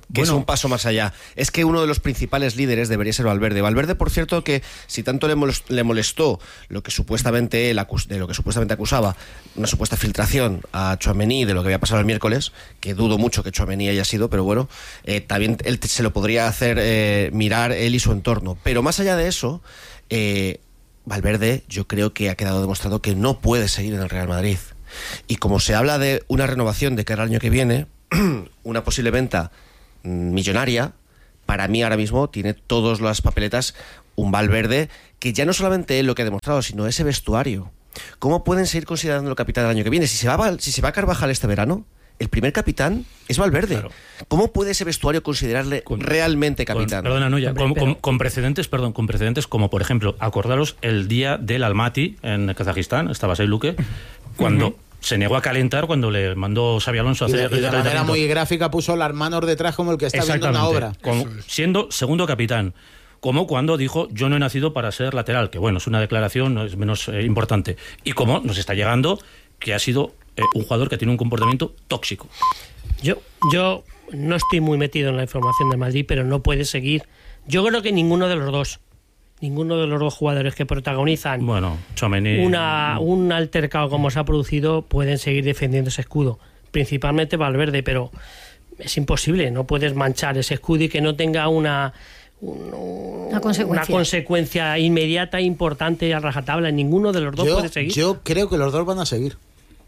que Bueno. es un paso más allá. Es que uno de los principales líderes debería ser Valverde. Valverde, por cierto, que si tanto le molestó, le molestó lo que supuestamente él acus- de lo que supuestamente acusaba, una supuesta filtración a Tchouaméni de lo que había pasado el miércoles, que dudo mucho que Tchouaméni haya sido, pero bueno, eh, también él te- se lo podría hacer eh, mirar él y su entorno. Pero más allá de eso, eh, Valverde yo creo que ha quedado demostrado que no puede seguir en el Real Madrid. Y como se habla de una renovación de cara al año que viene, una posible venta millonaria, para mí ahora mismo tiene todas las papeletas un Valverde que ya no solamente es lo que ha demostrado, sino ese vestuario. ¿Cómo pueden seguir considerando el capitán del año que viene? Si se va, Val- si se va a Carvajal este verano, el primer capitán es Valverde. Claro. ¿Cómo puede ese vestuario considerarle con, realmente capitán? Con, perdona, Nuya, con, con, con precedentes, perdón, con precedentes como, por ejemplo, acordaros el día del Almaty en Kazajistán, estaba Seiluke, cuando... Uh-huh. Se negó a calentar cuando le mandó Xabi Alonso a hacer... Y de, y de manera muy gráfica puso las manos detrás como el que está viendo una obra. Como, siendo segundo capitán. Como cuando dijo, yo no he nacido para ser lateral, que bueno, es una declaración, no es menos eh, importante. Y como nos está llegando que ha sido eh, un jugador que tiene un comportamiento tóxico. Yo, yo no estoy muy metido en la información de Madrid, pero no puede seguir. Yo creo que ninguno de los dos. Ninguno de los dos jugadores que protagonizan bueno, Tchouaméni, una, un altercado como se ha producido pueden seguir defendiendo ese escudo, principalmente Valverde, pero es imposible, no puedes manchar ese escudo y que no tenga una, un, una, consecuencia. una consecuencia inmediata, importante y a rajatabla. Ninguno de los dos yo, puede seguir. Yo creo que los dos van a seguir.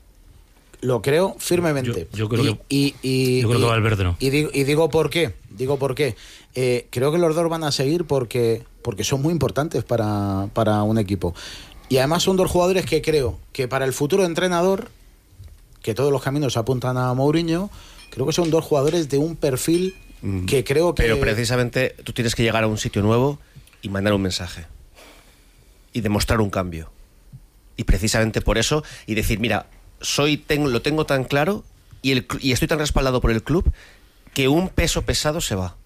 Lo creo firmemente. Yo, yo creo, y, que, y, y, yo creo y, que Valverde no. Y digo, y digo por qué. Digo por qué. Eh, creo que los dos van a seguir porque, porque son muy importantes para, para un equipo. Y además son dos jugadores que creo que para el futuro entrenador, que todos los caminos apuntan a Mourinho, creo que son dos jugadores de un perfil que creo que... Pero precisamente tú tienes que llegar a un sitio nuevo y mandar un mensaje. Y demostrar un cambio. Y precisamente por eso, y decir, mira... Soy tengo, lo tengo tan claro y, el, y estoy tan respaldado por el club que un peso pesado se va.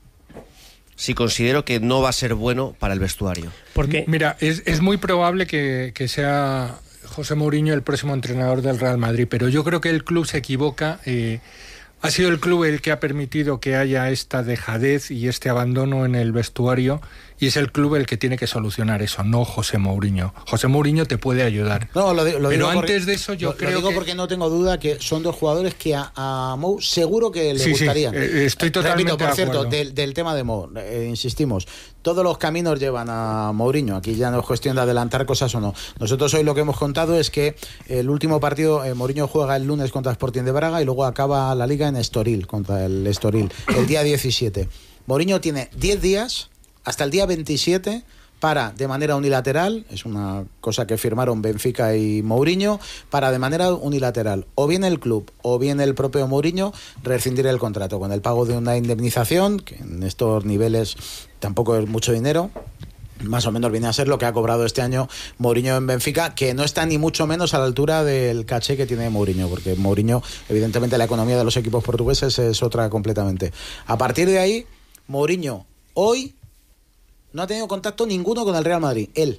Si considero que no va a ser bueno para el vestuario. Porque mira, es, es muy probable que, que sea José Mourinho el próximo entrenador del Real Madrid, pero yo creo que el club se equivoca. Eh, ha sido el club el que ha permitido que haya esta dejadez y este abandono en el vestuario, y es el club el que tiene que solucionar eso, no José Mourinho. José Mourinho te puede ayudar. No, lo, lo pero digo antes porque, de eso yo lo, creo lo digo que... porque no tengo duda que son dos jugadores que a, a Mou seguro que le sí, gustarían. Sí, eh, estoy totalmente Repito, por de acuerdo. cierto, del, del tema de Mou, eh, insistimos, todos los caminos llevan a Mourinho. Aquí ya no es cuestión de adelantar cosas o no. Nosotros hoy lo que hemos contado es que el último partido, eh, Mourinho juega el lunes contra Sporting de Braga y luego acaba la Liga en Estoril, contra el Estoril, el día diecisiete. Mourinho tiene diez días, hasta el día veintisiete, para, de manera unilateral, es una cosa que firmaron Benfica y Mourinho, para de manera unilateral, o bien el club o bien el propio Mourinho, rescindir el contrato con el pago de una indemnización, que en estos niveles tampoco es mucho dinero. Más o menos viene a ser lo que ha cobrado este año Mourinho en Benfica, que no está ni mucho menos a la altura del caché que tiene Mourinho, porque Mourinho, evidentemente, la economía de los equipos portugueses es otra completamente. A partir de ahí, Mourinho hoy no ha tenido contacto ninguno con el Real Madrid. Él.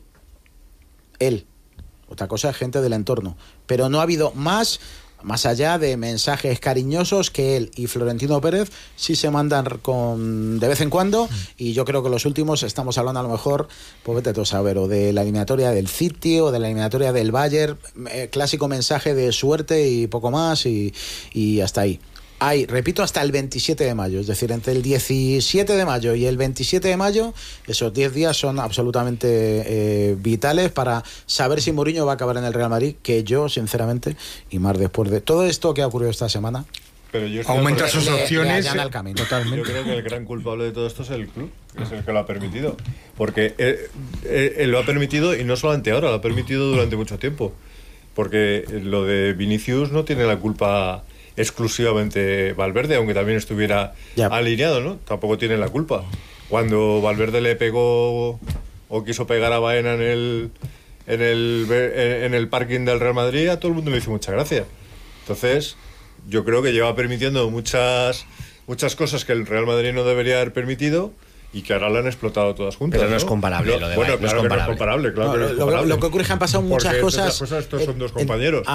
Él. Otra cosa es gente del entorno. Pero no ha habido más, más allá de mensajes cariñosos, que él y Florentino Pérez sí se mandan con, de vez en cuando. Y yo creo que los últimos estamos hablando a lo mejor, pues vete tú a saber, o de la eliminatoria del City o de la eliminatoria del Bayern. Eh, clásico mensaje de suerte y poco más, y, y hasta ahí. Hay, repito, hasta el veintisiete de mayo, es decir, entre el diecisiete de mayo y el veintisiete de mayo, esos diez días son absolutamente eh, vitales para saber si Mourinho va a acabar en el Real Madrid, que yo, sinceramente, y más después de todo esto que ha ocurrido esta semana, pero yo aumenta sus opciones. Le, le camino. Totalmente. Yo creo que el gran culpable de todo esto es el club, que es el que lo ha permitido, porque él, él, él lo ha permitido, y no solamente ahora, lo ha permitido durante mucho tiempo, porque lo de Vinicius no tiene la culpa exclusivamente Valverde, aunque también estuviera ya alineado, ¿no? Tampoco tiene la culpa. Cuando Valverde le pegó o quiso pegar a Baena en el en el en el parking del Real Madrid, a todo el mundo le hizo mucha gracia. Entonces, yo creo que lleva permitiendo muchas muchas cosas que el Real Madrid no debería haber permitido, y que ahora lo han explotado todas juntas. Pero no, ¿no? es comparable lo de Bueno, no claro es comparable. que no es comparable, claro no, que no lo, es comparable. Lo que ocurre es que han pasado muchas Porque cosas. Estas cosas estos son dos compañeros. A, a,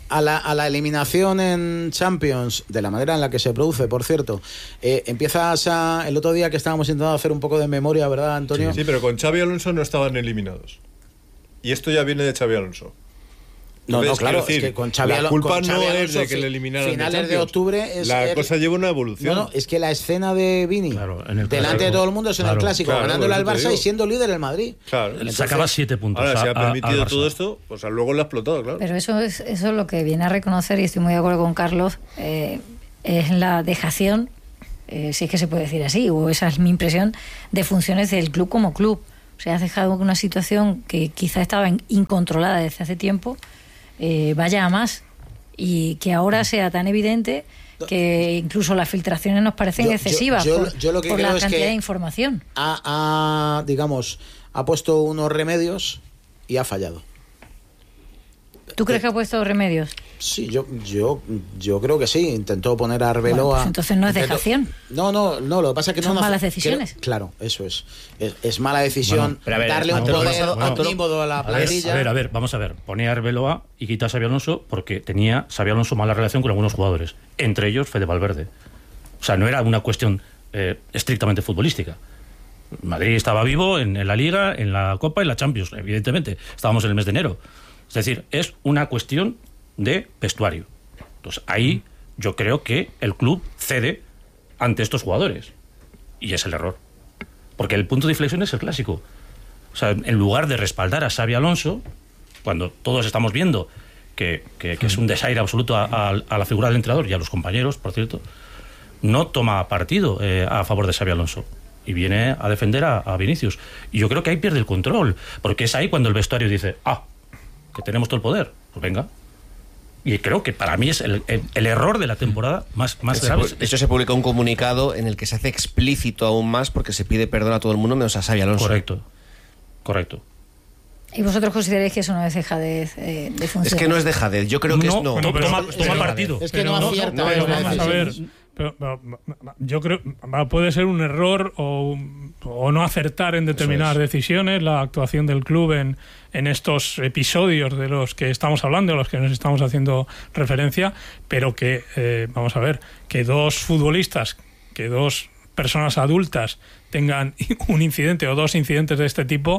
a la, a la eliminación en Champions, de la manera en la que se produce, por cierto, eh, empiezas a... El otro día que estábamos intentando hacer un poco de memoria, ¿verdad, Antonio? Sí, sí, pero con Xavi Alonso no estaban eliminados. Y esto ya viene de Xavi Alonso. No, Entonces, no, claro, decir, es que con Xavi la Alonso, culpa con Xavi no Alonso, es de que le eliminaran finales de, de, de octubre es la el, cosa lleva una evolución. No, no, es que la escena de Vini claro, en el delante clásico, de todo el mundo es en claro, el clásico, claro, ganándole al Barça digo. y siendo líder el Madrid. Claro. Entonces, sacaba siete puntos. Ahora, a, se ha a, permitido todo esto, pues luego lo ha explotado, claro. Pero eso es, eso es lo que viene a reconocer, y estoy muy de acuerdo con Carlos, eh, es la dejación, eh, si es que se puede decir así, o esa es mi impresión, de funciones del club como club. O sea, has dejado que una situación que quizá estaba incontrolada desde hace tiempo eh, vaya a más, y que ahora sea tan evidente que incluso las filtraciones nos parecen Yo- yo- excesivas yo- por, yo lo que por la creo es cantidad que de información. Ha, ha, digamos, ha puesto unos remedios y ha fallado. ¿Tú crees que ha puesto remedios? Sí, yo, yo, yo creo que sí. Intentó poner a Arbeloa. Bueno, pues entonces no es intentó- dejación. No, no, no. Lo que pasa es que Son no. malas creo- decisiones. claro, eso es. Es, es mala decisión Bueno, pero a ver, darle un Antonio, poder bueno, omnímodo a la A ver, plantilla. a ver, a ver, vamos a ver. Ponía a Arbeloa y quita a Xabi Alonso porque tenía Xabi Alonso mala relación con algunos jugadores, entre ellos Fede Valverde. O sea, no era una cuestión eh, estrictamente futbolística. Madrid estaba vivo en, en la Liga, en la Copa y en la Champions, evidentemente. Estábamos en el mes de enero. Es decir, es una cuestión de vestuario. Entonces, ahí yo creo que el club cede ante estos jugadores. Y es el error. Porque el punto de inflexión es el clásico. O sea, en lugar de respaldar a Xabi Alonso, cuando todos estamos viendo que, que, que es un desaire absoluto a, a, a la figura del entrenador y a los compañeros, por cierto, no toma partido eh, a favor de Xabi Alonso. Y viene a defender a, a Vinicius. Y yo creo que ahí pierde el control. Porque es ahí cuando el vestuario dice, ah, que tenemos todo el poder. Pues venga. Y creo que para mí es el, el, el error de la temporada más, más De grave. hecho, de hecho, se publicó un comunicado en el que se hace explícito aún más porque se pide perdón a todo el mundo menos a Xabi Alonso. Correcto, correcto. ¿Y vosotros consideráis que eso no es dejadez eh, de funciones? Es que no es dejadez, yo creo que No, es no. bueno, pero- Toma- pero- toma pero- partido. Es que Pero no acierta. pero en las vamos a ver, decisiones. pero- pero- yo creo va, puede ser un error o, o no acertar en determinadas decisiones la actuación del club en, en estos episodios de los que estamos hablando, de los que nos estamos haciendo referencia, pero que, eh, vamos a ver, que dos futbolistas, que dos personas adultas tengan un incidente o dos incidentes de este tipo,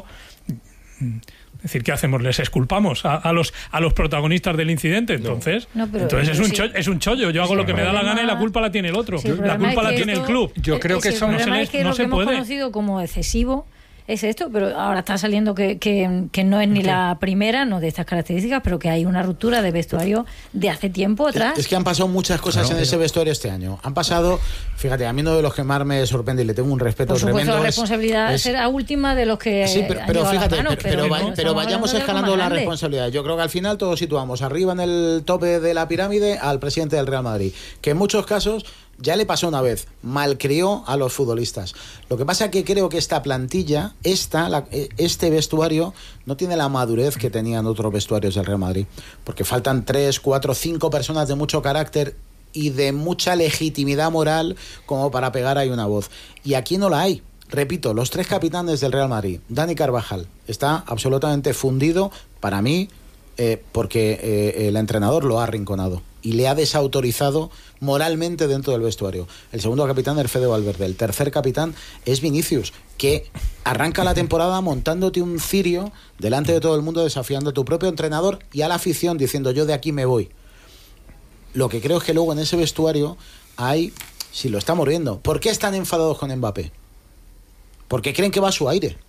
es decir, ¿qué hacemos? ¿Les exculpamos a, a los a los protagonistas del incidente? Entonces, No, pero- entonces es pero un sí. chollo, es un chollo. Yo hago Sí, lo que el me da la problema- gana y la culpa la tiene el otro. Sí, el la problema culpa es la que tiene el esto- club. Yo creo eh, que sí, eso el no se problema le- es que no lo se que hemos puede. conocido como excesivo es esto, pero ahora está saliendo que, que, que no es ni ¿Qué? la primera, no de estas características, pero que hay una ruptura de vestuario de hace tiempo atrás. Es que han pasado muchas cosas Claro. en ese vestuario este año. Han pasado, fíjate, a mí uno de los que más me sorprende y le tengo un respeto Por supuesto, tremendo la es- responsabilidad es- será última de los que Sí, pero, han pero llevado las fíjate, manos, pero, pero va- no, pero estamos vayamos hablando de algo escalando más la grande. responsabilidad. Yo creo que al final todos situamos arriba en el tope de la pirámide al presidente del Real Madrid, que en muchos casos ya le pasó una vez, malcrió a los futbolistas. Lo que pasa es que creo que esta plantilla, esta, la- este vestuario, no tiene la madurez que tenían otros vestuarios del Real Madrid, porque faltan tres, cuatro, cinco personas de mucho carácter y de mucha legitimidad moral como para pegar ahí una voz. Y aquí no la hay. Repito, los tres capitanes del Real Madrid, Dani Carvajal, está absolutamente fundido para mí eh, porque eh, el entrenador lo ha arrinconado y le ha desautorizado moralmente dentro del vestuario. El segundo capitán es Fede Valverde. El tercer capitán es Vinicius, que arranca la temporada montándote un cirio delante de todo el mundo, desafiando a tu propio entrenador y a la afición, diciendo yo de aquí me voy. Lo que creo es que luego en ese vestuario hay, si lo estamos viendo, ¿por qué están enfadados con Mbappé? Porque creen que va a su aire.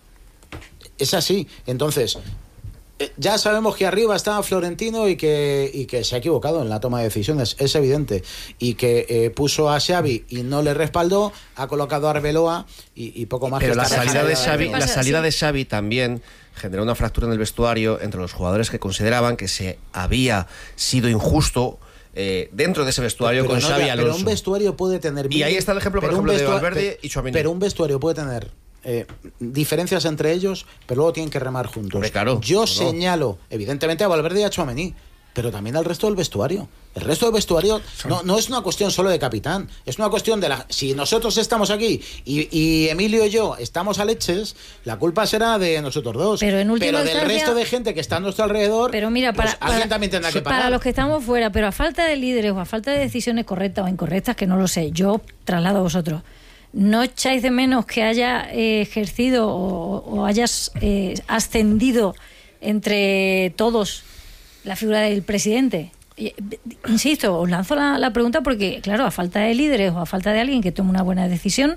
Es así. Entonces, eh, ya sabemos que arriba está Florentino y que, y que se ha equivocado en la toma de decisiones, es evidente. Y que eh, puso a Xavi y no le respaldó, ha colocado a Arbeloa y, y poco más. Pero que la está salida de respaldado. Xavi, la salida de Xavi también generó una fractura en el vestuario entre los jugadores que consideraban que se había sido injusto eh, dentro de ese vestuario Pero con no, Xavi ya, Alonso. Pero un vestuario puede tener... Y ahí está el ejemplo, por pero un ejemplo, de vestua- Valverde pe- y Tchouaméni. Pero un vestuario puede tener eh, diferencias entre ellos, pero luego tienen que remar juntos. Hombre, claro, Yo no, no. señalo, evidentemente, a Valverde y a Tchouaméni, pero también al resto del vestuario. El resto del vestuario no, no es una cuestión solo de capitán, es una cuestión de la... Si nosotros estamos aquí y, y Emilio y yo estamos a leches, la culpa será de nosotros dos. Pero, en última pero del instancia, resto de gente que está a nuestro alrededor, pero mira, para, pues alguien para, también tendrá que pagar. Para los que estamos fuera, pero a falta de líderes o a falta de decisiones correctas o incorrectas, que no lo sé, yo traslado a vosotros, ¿no echáis de menos que haya eh, ejercido o, o hayas eh, ascendido entre todos la figura del presidente? Insisto, os lanzo la, la pregunta porque, claro, a falta de líderes o a falta de alguien que tome una buena decisión,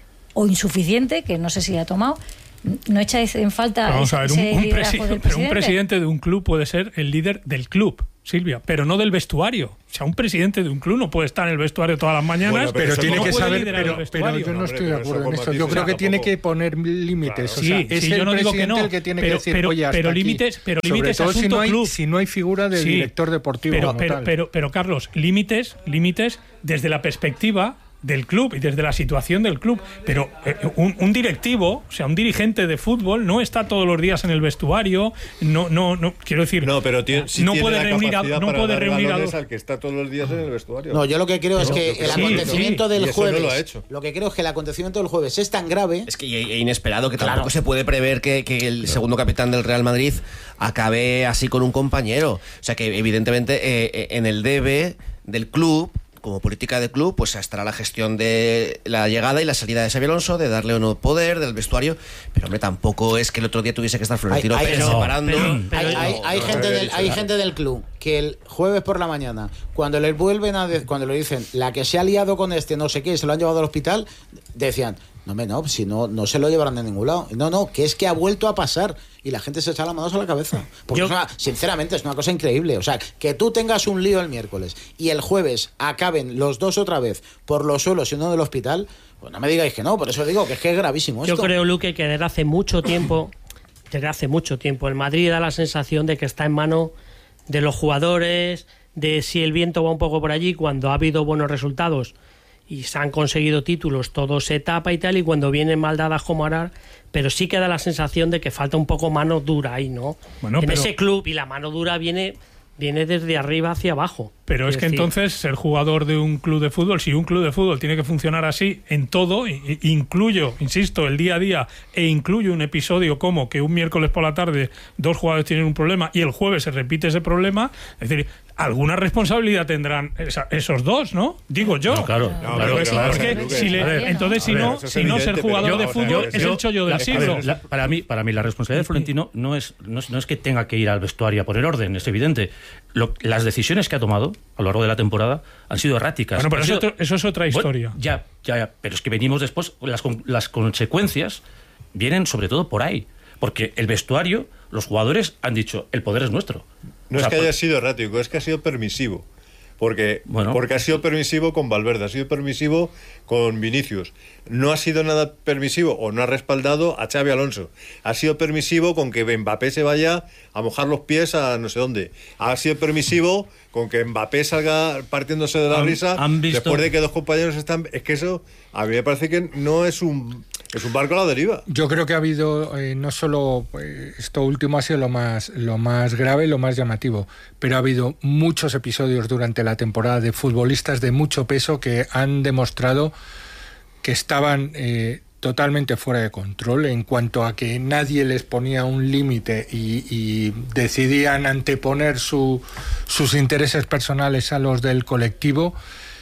o insuficiente, que no sé si ha tomado, no echáis en falta Vamos a ver, un, ese un, liderazgo presi- del pero un presidente. presidente de un club puede ser el líder del club, Silvia, pero no del vestuario. O sea, un presidente de un club no puede estar en el vestuario todas las mañanas, bueno, pero, pero tiene no que puede saber, liderar pero, el pero vestuario. yo no estoy de acuerdo en eso. Yo O creo sea, que tiene tampoco... que poner límites. Claro. O sea, Sí, es sí, el yo no digo que no, el que tiene pero, que decir, pero, oye, hasta pero aquí. límites, pero Sobre límites todo si asunto no, hay, club. si no hay figura del Sí, director deportivo pero, como pero, tal. Pero, pero, Carlos, límites, límites desde la perspectiva del club y desde la situación del club, pero eh, un, un directivo, o sea, un dirigente de fútbol no está todos los días en el vestuario, no, no, no quiero decir, no, pero tiene, sí no tiene puede la reunir, a, capacidad no para puede dar reunir a balones dos. al que está todos los días en el vestuario. No, yo lo que creo pero, es que pero el sí, acontecimiento sí, del y eso jueves, no lo ha hecho. lo que creo es que el acontecimiento del jueves es tan grave, es que e inesperado que Claro. tampoco se puede prever que, que el segundo capitán del Real Madrid acabe así con un compañero. O sea que evidentemente eh, en el debe del club, como política de club, pues estará la gestión de la llegada y la salida de Xabi Alonso, de darle o no poder, del vestuario, pero hombre, tampoco es que el otro día tuviese que estar Florentino Hay- hay- Pérez pero- separando. hay, No, hay- no, hay no, gente no, del, no, hay no. gente del club que el jueves por la mañana, cuando le vuelven a de- cuando le dicen la que se ha liado con este no sé qué, se lo han llevado al hospital, decían, no me no, si no no se lo llevarán de ningún lado. No, no, que es que ha vuelto a pasar y la gente se echa las manos a la cabeza. Porque Yo- es una- sinceramente es una cosa increíble, o sea, que tú tengas un lío el miércoles y el jueves acaben los dos otra vez por los suelos y uno del hospital, pues no me digáis que no, por eso digo que es que es gravísimo Yo esto. creo, Luque, que desde hace mucho tiempo, desde hace mucho tiempo, el Madrid da la sensación de que está en mano de los jugadores, de si el viento va un poco por allí, cuando ha habido buenos resultados y se han conseguido títulos, todo se tapa y tal, y cuando vienen mal dadas como ahora, pero sí que da la sensación de que falta un poco mano dura ahí, ¿no? Bueno, en pero- ese club, y la mano dura viene, viene desde arriba hacia abajo. Pero es que decir, entonces ser jugador de un club de fútbol, si un club de fútbol tiene que funcionar así en todo, i- i- incluyo, insisto, el día a día, e incluyo un episodio como que un miércoles por la tarde dos jugadores tienen un problema y el jueves se repite ese problema, es decir, alguna responsabilidad tendrán esa- esos dos, ¿no? Digo yo. No, claro, No, claro, porque- claro, porque claro. si le- A ver, entonces si a ver, no, eso es si no ser evidente, jugador pero de yo- fútbol yo- es yo- el chollo del A ver, siglo. la- para mí, para mí la responsabilidad de Florentino no es, no es no es que tenga que ir al vestuario a poner orden, es evidente. Lo- las decisiones que ha tomado a lo largo de la temporada han sido erráticas. Bueno, pero Han eso, sido- otro- eso es otra Bueno, historia. ya, ya, ya, pero es que venimos después, las, con- las consecuencias vienen sobre todo por ahí, porque el vestuario, los jugadores han dicho, el poder es nuestro. No O es sea, que por- haya sido errático, es que ha sido permisivo. Porque, Bueno. porque ha sido permisivo con Valverde, ha sido permisivo con Vinicius. No ha sido nada permisivo o no ha respaldado a Xabi Alonso. Ha sido permisivo con que Mbappé se vaya a mojar los pies a no sé dónde. Ha sido permisivo con que Mbappé salga partiéndose de la Han- risa han visto- después de que dos compañeros están... Es que eso a mí me parece que no es un... Es un barco a la deriva. Yo creo que ha habido, eh, no solo eh, esto último ha sido lo más, lo más grave, lo más llamativo, pero ha habido muchos episodios durante la temporada de futbolistas de mucho peso que han demostrado que estaban eh, totalmente fuera de control en cuanto a que nadie les ponía un límite y, y decidían anteponer su, sus intereses personales a los del colectivo.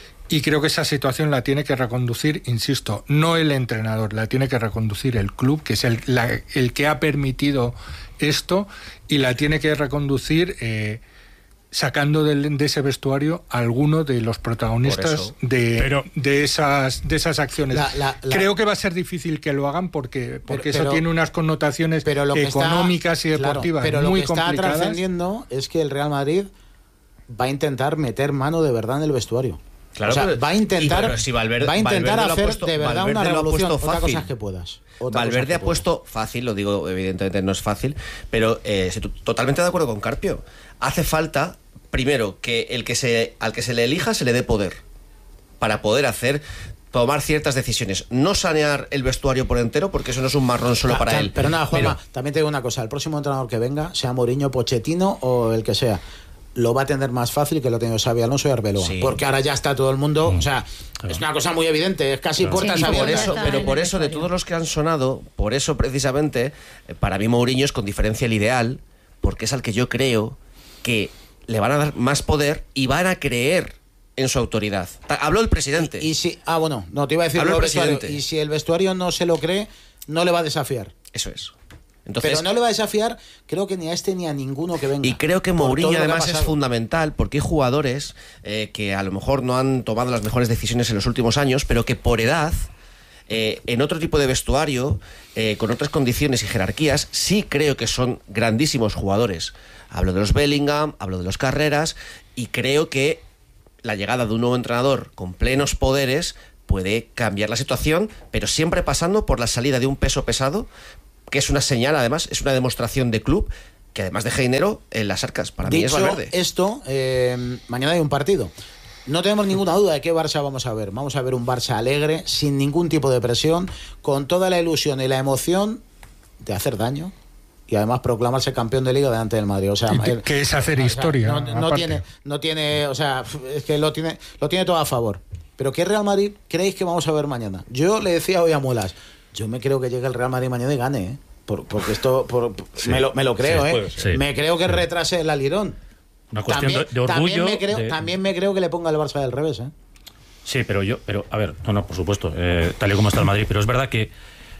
Y creo que esa situación la tiene que reconducir, insisto, no el entrenador, la tiene que reconducir el club, que es el, la, el que ha permitido esto, y la tiene que reconducir eh, sacando del, de ese vestuario a alguno de los protagonistas de, Pero- de, esas, de esas acciones. La- la- la- Creo que va a ser difícil que lo hagan porque, porque pero- eso tiene unas connotaciones pero lo que está- económicas y claro, deportivas pero lo muy que está complicadas. trascendiendo es que el Real Madrid va a intentar meter mano de verdad en el vestuario. Claro, o sea, pero- va a intentar, y pero si Valverde- va a intentar Valverde lo ha hacer puesto- de verdad Valverde una lo ha revolución. puesto Otra fácil. cosa es que puedas. Otra Valverde cosa ha que puesto fácil, lo digo, evidentemente no es fácil, pero eh, estoy totalmente de acuerdo con Carpio. Hace falta, primero, que el que se al que se le elija se le dé poder para poder hacer tomar ciertas decisiones, no sanear el vestuario por entero, porque eso no es un marrón solo Ta- para ta- él. Pero nada, Juanma, Pero- también te digo una cosa, el próximo entrenador que venga, sea Mourinho, Pochettino o el que sea, lo va a tener más fácil que lo ha tenido Xabi Alonso y Arbeloa, sí. porque ahora ya está todo el mundo, mm. o sea, claro. es una cosa muy evidente, es casi claro. puertas sí, abiertas. Por eso, pero por eso, de todos los que han sonado, por eso precisamente, para mí Mourinho es con diferencia el ideal, porque es al que yo creo que le van a dar más poder y van a creer en su autoridad. Habló el presidente. Y, y si, ah, bueno, no, te iba a decir Habló el el vestuario, presidente. y si el vestuario no se lo cree, no le va a desafiar. Eso es. Entonces, pero no le va a desafiar, creo que ni a este ni a ninguno que venga. Y creo que Mourinho además es fundamental porque hay jugadores eh, que a lo mejor no han tomado las mejores decisiones en los últimos años, pero que por edad, eh, en otro tipo de vestuario, eh, con otras condiciones y jerarquías, sí creo que son grandísimos jugadores. Hablo de los Bellingham, hablo de los Carreras, y creo que la llegada de un nuevo entrenador con plenos poderes puede cambiar la situación, pero siempre pasando por la salida de un peso pesado, que es una señal, además, es una demostración de club que además deja dinero en las arcas. Para mí es Valverde. Esto, eh, mañana hay un partido. No tenemos ninguna duda de qué Barça vamos a ver. Vamos a ver un Barça alegre, sin ningún tipo de presión, con toda la ilusión y la emoción de hacer daño y además proclamarse campeón de Liga delante del Madrid. O sea, el, que es hacer o sea, historia. No, no tiene, no tiene, o sea, es que lo tiene, lo tiene todo a favor. Pero ¿qué Real Madrid creéis que vamos a ver mañana? Yo le decía hoy a Muelas, yo me creo que llegue el Real Madrid mañana y gane, ¿eh? Por, porque esto, por, sí, me, lo, me lo creo, sí, ¿eh? Sí. Me creo que sí. retrase el alirón. Una cuestión también, de, de orgullo. También me, creo, de... también me creo que le ponga el Barça del revés, ¿eh? Sí, pero yo, pero a ver, no, no, por supuesto, eh, tal y como está el Madrid, pero es verdad que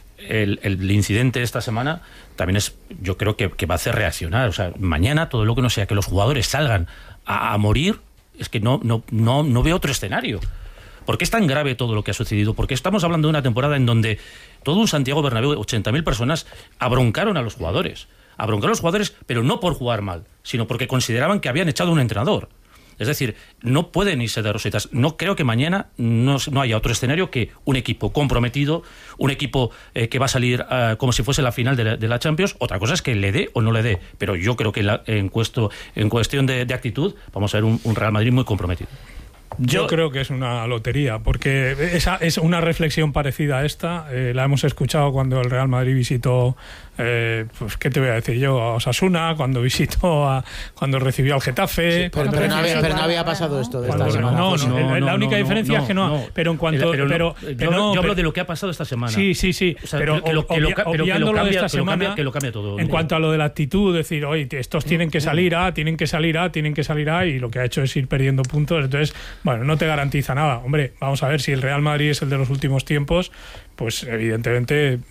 el, el incidente de esta semana también es, yo creo que, que va a hacer reaccionar. O sea, mañana todo lo que no sea que los jugadores salgan a, a morir, es que no, no, no, no veo otro escenario. ¿Por qué es tan grave todo lo que ha sucedido? Porque estamos hablando de una temporada en donde todo un Santiago Bernabéu, ochenta mil personas, abroncaron a los jugadores. Abroncaron a los jugadores, pero no por jugar mal, sino porque consideraban que habían echado a un entrenador. Es decir, no pueden irse de rositas. No creo que mañana no, no haya otro escenario que un equipo comprometido, un equipo eh, que va a salir uh, como si fuese la final de la, de la Champions. Otra cosa es que le dé o no le dé. Pero yo creo que la, en, cuesto, en cuestión de, de actitud vamos a ver un, un Real Madrid muy comprometido. Yo, Yo creo que es una lotería, porque esa es una reflexión parecida a esta. Eh, la hemos escuchado cuando el Real Madrid visitó, eh, pues qué te voy a decir yo, a Osasuna, cuando visitó, a, cuando recibió al Getafe. Sí, pero, pero, no había, pero no había pasado esto de esta semana. No, no, no, la única no, diferencia no, es que no, no. Pero en cuanto, pero, pero, pero, pero yo, no, yo hablo pero, de lo que ha pasado esta semana. Sí, sí, sí. O sea, pero que lo, que lo, obvia, pero que lo cambia, de esta que lo semana, cambia, que lo cambia todo. En cuanto a lo de la actitud, decir, oye, estos tienen que salir a, tienen que salir a, tienen que salir a, y lo que ha hecho es ir perdiendo puntos. Entonces, bueno, no te garantiza nada. Hombre, vamos a ver, si el Real Madrid es el de los últimos tiempos, pues evidentemente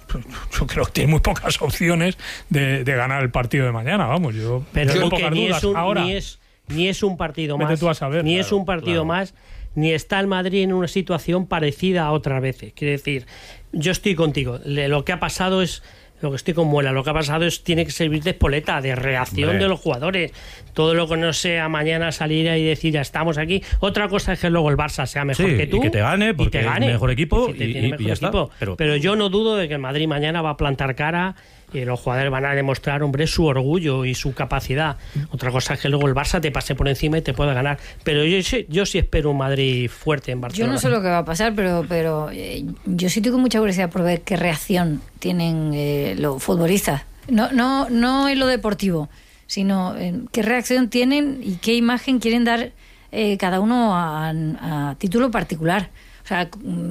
yo creo que tiene muy pocas opciones de, de ganar el partido de mañana, vamos, yo pero tengo que pocas ni dudas. Es un, ahora ni, es, ni es un partido Vete más, tú a saber, ni claro, es un partido claro. más, ni está el Madrid en una situación parecida a otras veces. Quiere decir, yo estoy contigo, lo que ha pasado es... Lo que estoy con Muela, lo que ha pasado es tiene que servir de espoleta, de reacción Hombre. de los jugadores. Todo lo que no sea mañana salir y decir ya estamos aquí. Otra cosa es que luego el Barça sea mejor sí, que tú. Y que te gane, porque te gane. es mejor equipo y, y, mejor y ya equipo. está. Pero... Pero yo no dudo de que el Madrid mañana va a plantar cara y los jugadores van a demostrar, hombre, su orgullo y su capacidad. Otra cosa es que luego el Barça te pase por encima y te pueda ganar. Pero yo, yo sí espero un Madrid fuerte en Barcelona. Yo no sé lo que va a pasar, pero, pero eh, yo sí tengo mucha curiosidad por ver qué reacción tienen eh, los futbolistas. No, no, no en lo deportivo, sino en qué reacción tienen y qué imagen quieren dar eh, cada uno a, a título particular. O sea,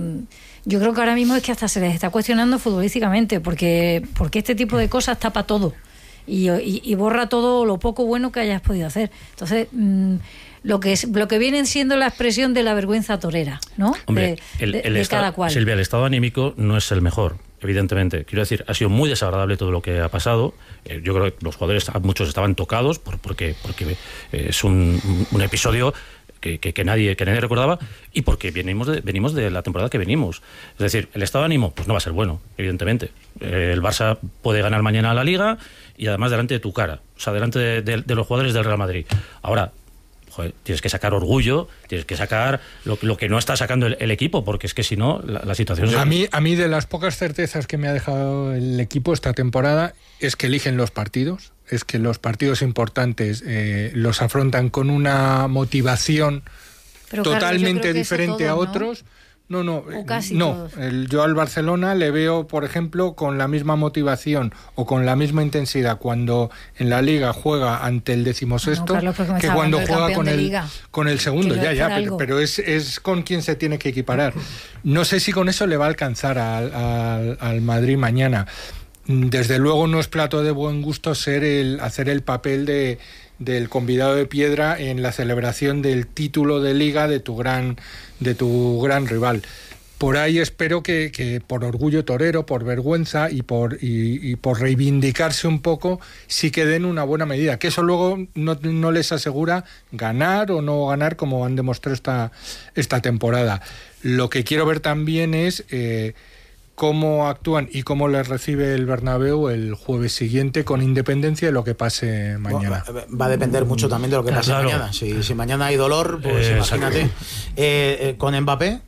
yo creo que ahora mismo es que hasta se les está cuestionando futbolísticamente, porque, porque este tipo de cosas tapa todo y, y, y borra todo lo poco bueno que hayas podido hacer. Entonces, mmm, lo que es, lo que viene siendo la expresión de la vergüenza torera, ¿no? Hombre, de, el, de, el de estado, cada cual. Silvia, el estado anímico no es el mejor, evidentemente. Quiero decir, ha sido muy desagradable todo lo que ha pasado. Eh, yo creo que los jugadores, muchos estaban tocados por, porque, porque es un, un episodio que, que, que, nadie, que nadie recordaba, y porque venimos de, venimos de la temporada que venimos. Es decir, el estado de ánimo pues no va a ser bueno, evidentemente. Eh, el Barça puede ganar mañana la Liga y además delante de tu cara, o sea, delante de, de, de los jugadores del Real Madrid. Ahora, joder, tienes que sacar orgullo, tienes que sacar lo, lo que no está sacando el, el equipo, porque es que si no, la, la situación... A mí, a mí de las pocas certezas que me ha dejado el equipo esta temporada es que eligen los partidos, es que los partidos importantes eh, los afrontan con una motivación Pero, totalmente Carlos, diferente todo, a otros, No, no, O casi no. todos. El, yo al Barcelona le veo, por ejemplo, con la misma motivación o con la misma intensidad cuando en la Liga juega ante el decimosexto No, Carlos, porque me que estaba cuando hablando del juega campeón con de el Liga. con el segundo. Que lo Ya, es ya, por pero, algo. pero es, es con quien se tiene que equiparar. No sé si con eso le va a alcanzar al, al, al Madrid mañana. Desde luego no es plato de buen gusto ser el hacer el papel de del convidado de piedra en la celebración del título de Liga de tu gran de tu gran rival. Por ahí espero que, que por orgullo torero, por vergüenza y por y, y por reivindicarse un poco, sí que den una buena medida. Que eso luego no, no les asegura ganar o no ganar como han demostrado esta, esta temporada. Lo que quiero ver también es eh, cómo actúan y cómo les recibe el Bernabéu el jueves siguiente, con independencia de lo que pase mañana. Va a depender mucho también de lo que pase Claro. mañana. Si, si mañana hay dolor, pues Eh, imagínate. exacto. Eh, eh, con Mbappé.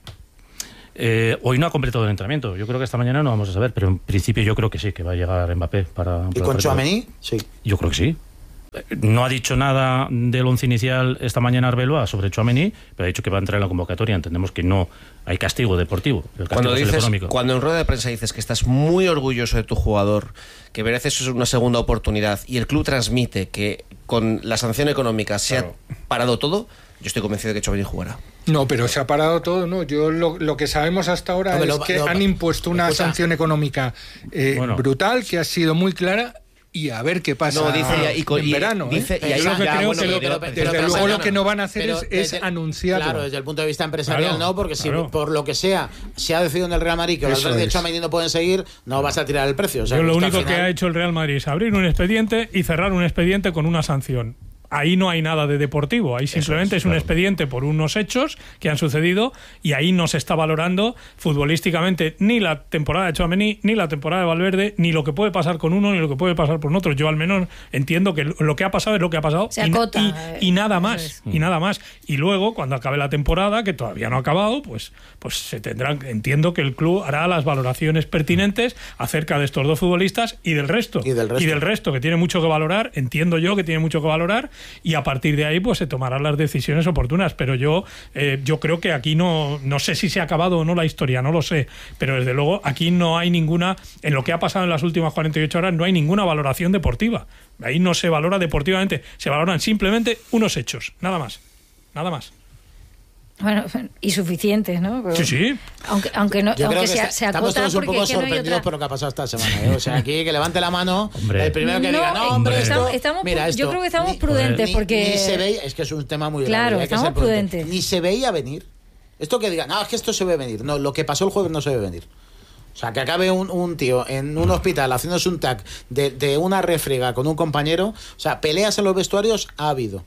Eh, hoy no ha completado el entrenamiento. Yo creo que esta mañana no vamos a saber, pero en principio yo creo que sí, que va a llegar Mbappé para... ¿Y con Tchouaméni? Sí. Yo creo que sí. No ha dicho nada del once inicial esta mañana Arbeloa sobre Tchouaméni, pero ha dicho que va a entrar en la convocatoria. Entendemos que no hay castigo deportivo. El castigo Cuando, es el dices, económico. cuando en rueda de prensa dices que estás muy orgulloso de tu jugador, que mereces una segunda oportunidad y el club transmite que con la sanción económica se ha parado todo, yo estoy convencido de que Tchouaméni jugará. No, pero se ha parado todo, ¿no? Yo lo, lo que sabemos hasta ahora Hombre, es lo- que lo- han impuesto una escucha. sanción económica eh, Bueno. brutal, que ha sido muy clara, y a ver qué pasa No, dice ya- y con- en y- verano. dice- ¿eh? y ahí- Yo lo que ya, creo bueno, que lo- pero- desde pero- pero- luego lo pero- que no van a hacer pero es, es desde- anunciarlo. Claro, desde el punto de vista empresarial Claro, no, porque si claro. por lo que sea se ha decidido en el Real Madrid que Eso Valverde y es. Tchouaméni no pueden seguir, no vas a tirar el precio. O sea, Yo lo esto al único que final- ha hecho el Real Madrid es abrir un expediente y cerrar un expediente con una sanción. Ahí no hay nada de deportivo, ahí simplemente es, es un expediente por unos hechos que han sucedido y ahí no se está valorando futbolísticamente ni la temporada de Tchouaméni, ni la temporada de Valverde, ni lo que puede pasar con uno, ni lo que puede pasar con otro. Yo al menos entiendo que lo que ha pasado es lo que ha pasado Se y, acota, y- eh, y nada eso más, es. y nada más. Y luego, cuando acabe la temporada, que todavía no ha acabado, pues, pues se tendrán, entiendo que el club hará las valoraciones pertinentes acerca de estos dos futbolistas y del resto. Y del resto. Y del resto, que tiene mucho que valorar, entiendo yo que tiene mucho que valorar, y a partir de ahí pues se tomarán las decisiones oportunas. Pero yo, eh, yo creo que aquí no, no sé si se ha acabado o no la historia, no lo sé, pero desde luego aquí no hay ninguna, en lo que ha pasado en las últimas cuarenta y ocho horas, no hay ninguna valoración deportiva. Ahí no se valora deportivamente, se valoran simplemente unos hechos, nada más, nada más. Bueno, y suficientes, ¿no? Pero- Sí, sí. Aunque, aunque no, Yo creo aunque que se, está- se estamos acota todos un porque poco es que no hay sorprendidos otra. por lo que ha pasado esta semana. ¿eh? O sea, aquí que levante la mano Hombre. el primero que No, diga, no, hombre, eh, esto, estamos- estamos mira pru- esto. yo creo que estamos Ni- prudentes ni- porque- Ni se veía, es que es un tema muy grave. Claro, hay que ser estamos prudente. prudentes. Ni se veía venir. Esto que digan, no, es que esto se ve venir. No, lo que pasó el jueves no se ve venir. O sea, que acabe un, un tío en un hospital haciéndose un tag de, de una refriega con un compañero. O sea, peleas en los vestuarios ha habido.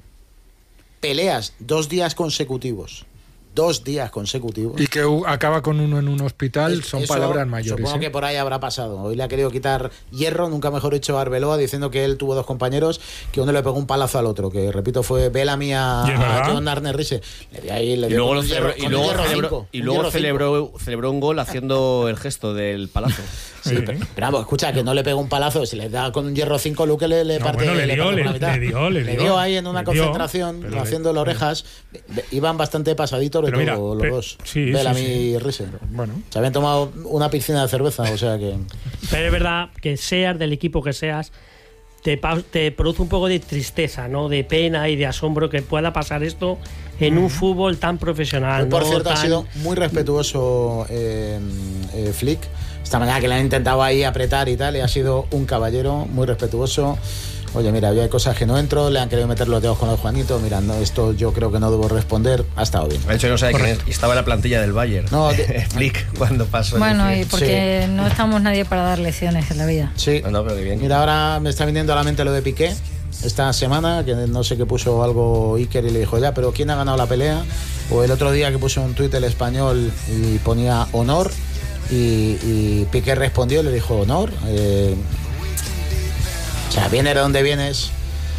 Peleas dos días consecutivos. Dos días consecutivos. Y que uh, acaba con uno en un hospital, son Eso, palabras mayores. Supongo ¿eh? que por ahí habrá pasado. Hoy le ha querido quitar hierro, nunca mejor dicho, a Arbeloa, diciendo que él tuvo dos compañeros, que uno le pegó un palazo al otro, que repito fue Bellamy a, ¿Y es a verdad? John Arne Rice. Le dio ahí, le Y dio luego, con lo un celebró, hierro- y con un luego, hierro celebró, cinco, y un luego hierro celebró, celebró un gol haciendo el gesto del palazo. Sí, pero, pero vamos, escucha, que no le pegó un palazo, si le da con un hierro cinco, Luque le, le No, parte bueno, le le dio, parte por le- la mitad. le dio, le dio. ahí en una Le dio, concentración, pero le- haciendo las orejas. Iban bastante pasaditos de Pero mira, todo, los pe- dos. sí, sí, Bellamy sí. y Rice. Bueno. Se habían tomado una piscina de cerveza, o sea que... Pero es verdad que seas del equipo que seas, te, pa- te produce un poco de tristeza, ¿no? De pena y de asombro que pueda pasar esto en un fútbol tan profesional. Hoy, por ¿no? cierto, ha Tan- sido muy respetuoso eh, eh, Flick. Esta mañana que le han intentado ahí apretar y tal, y ha sido un caballero muy respetuoso. Oye, mira, yo hay cosas que no entro, le han querido meter los dedos con los Juanitos. Mira, no, esto yo creo que no debo responder. Ha estado bien. De hecho, no sabe quién es. Y estaba en la plantilla del Bayern. No, de- Flick, cuando pasó. Bueno, y dice- porque no estamos nadie para dar lecciones en la vida. Sí. No, no, pero qué bien. Mira, ahora me está viniendo a la mente lo de Piqué. Esta semana, que no sé qué puso algo Iker y le dijo, ya, pero ¿quién ha ganado la pelea? O el otro día que puso un tuit el español y ponía honor. Y, y Piqué respondió y le dijo honor. Eh, o sea, viene de donde vienes.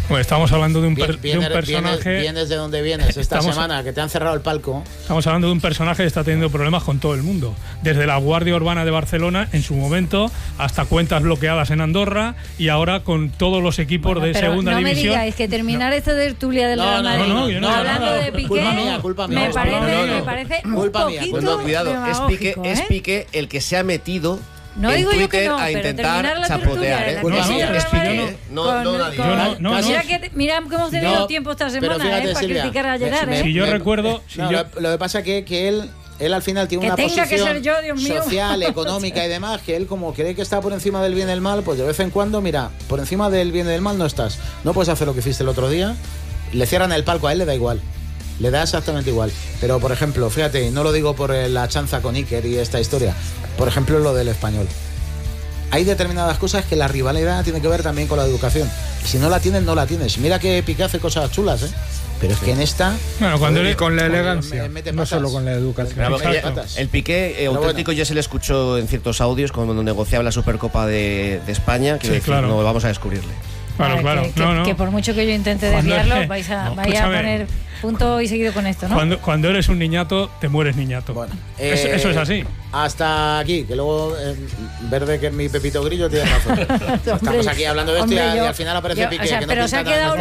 Pues estamos hablando de un, per, Bien, de un personaje. Vienes, vienes de donde vienes esta Estamos, semana, que te han cerrado el palco. Estamos hablando de un personaje que está teniendo problemas con todo el mundo. Desde la Guardia Urbana de Barcelona, en su momento, hasta cuentas bloqueadas en Andorra y ahora con todos los equipos bueno, de pero segunda no división. No me digáis que terminar no. esta tertulia del no, Real Madrid no, no, no, no, hablando no, no, de Piqué, culpa mía, culpa mía. me parece, no, no, no. me parece culpa un mía. poquito Pues no, cuidado, es Piqué, ¿eh? es Piqué el que se ha metido no en digo Twitter yo que no, a intentar la chapotear, ¿eh? Pues No, sí, es Piqué, no, no, nadie. No, no, mira, que, mira que hemos tenido no, tiempo esta semana fíjate, eh, para Silvia, criticar a Gerard. me, ¿eh? Si yo me, recuerdo... Si no, yo... Lo, lo que pasa es que, que él... Él al final tiene que una tenga posición que ser yo, Dios mío. social, económica y demás, que él como cree que está por encima del bien y del mal, pues de vez en cuando, mira, por encima del bien y del mal no estás. No puedes hacer lo que hiciste el otro día, le cierran el palco, a él le da igual. Le da exactamente igual. Pero, por ejemplo, fíjate, no lo digo por la chanza con Iker y esta historia, por ejemplo, lo del Español. Hay determinadas cosas que la rivalidad tiene que ver también con la educación. Si no la tienes, no la tienes. Mira que Piqué hace cosas chulas, ¿eh? Pero es que en esta... Bueno, cuando él, con la elegancia, me, me no solo con la educación. Pero, ella, el Piqué eh, auténtico bueno. ya se le escuchó en ciertos audios cuando negociaba la Supercopa de, de España, que sí, decir, claro. no vamos a descubrirle. Claro, claro. Que, no, que, no. que por mucho que yo intente Cuando desviarlo, es, vais a, no, vais a poner punto y seguido con esto, ¿no? Cuando, cuando eres un niñato, te mueres niñato. Bueno, eso, eh, eso es así. Hasta aquí, que luego eh, Verde, que es mi Pepito Grillo, tiene razón. Estamos aquí hablando de esto y, yo, y al final aparece yo, Piqué. O sea, que no pero se ha quedado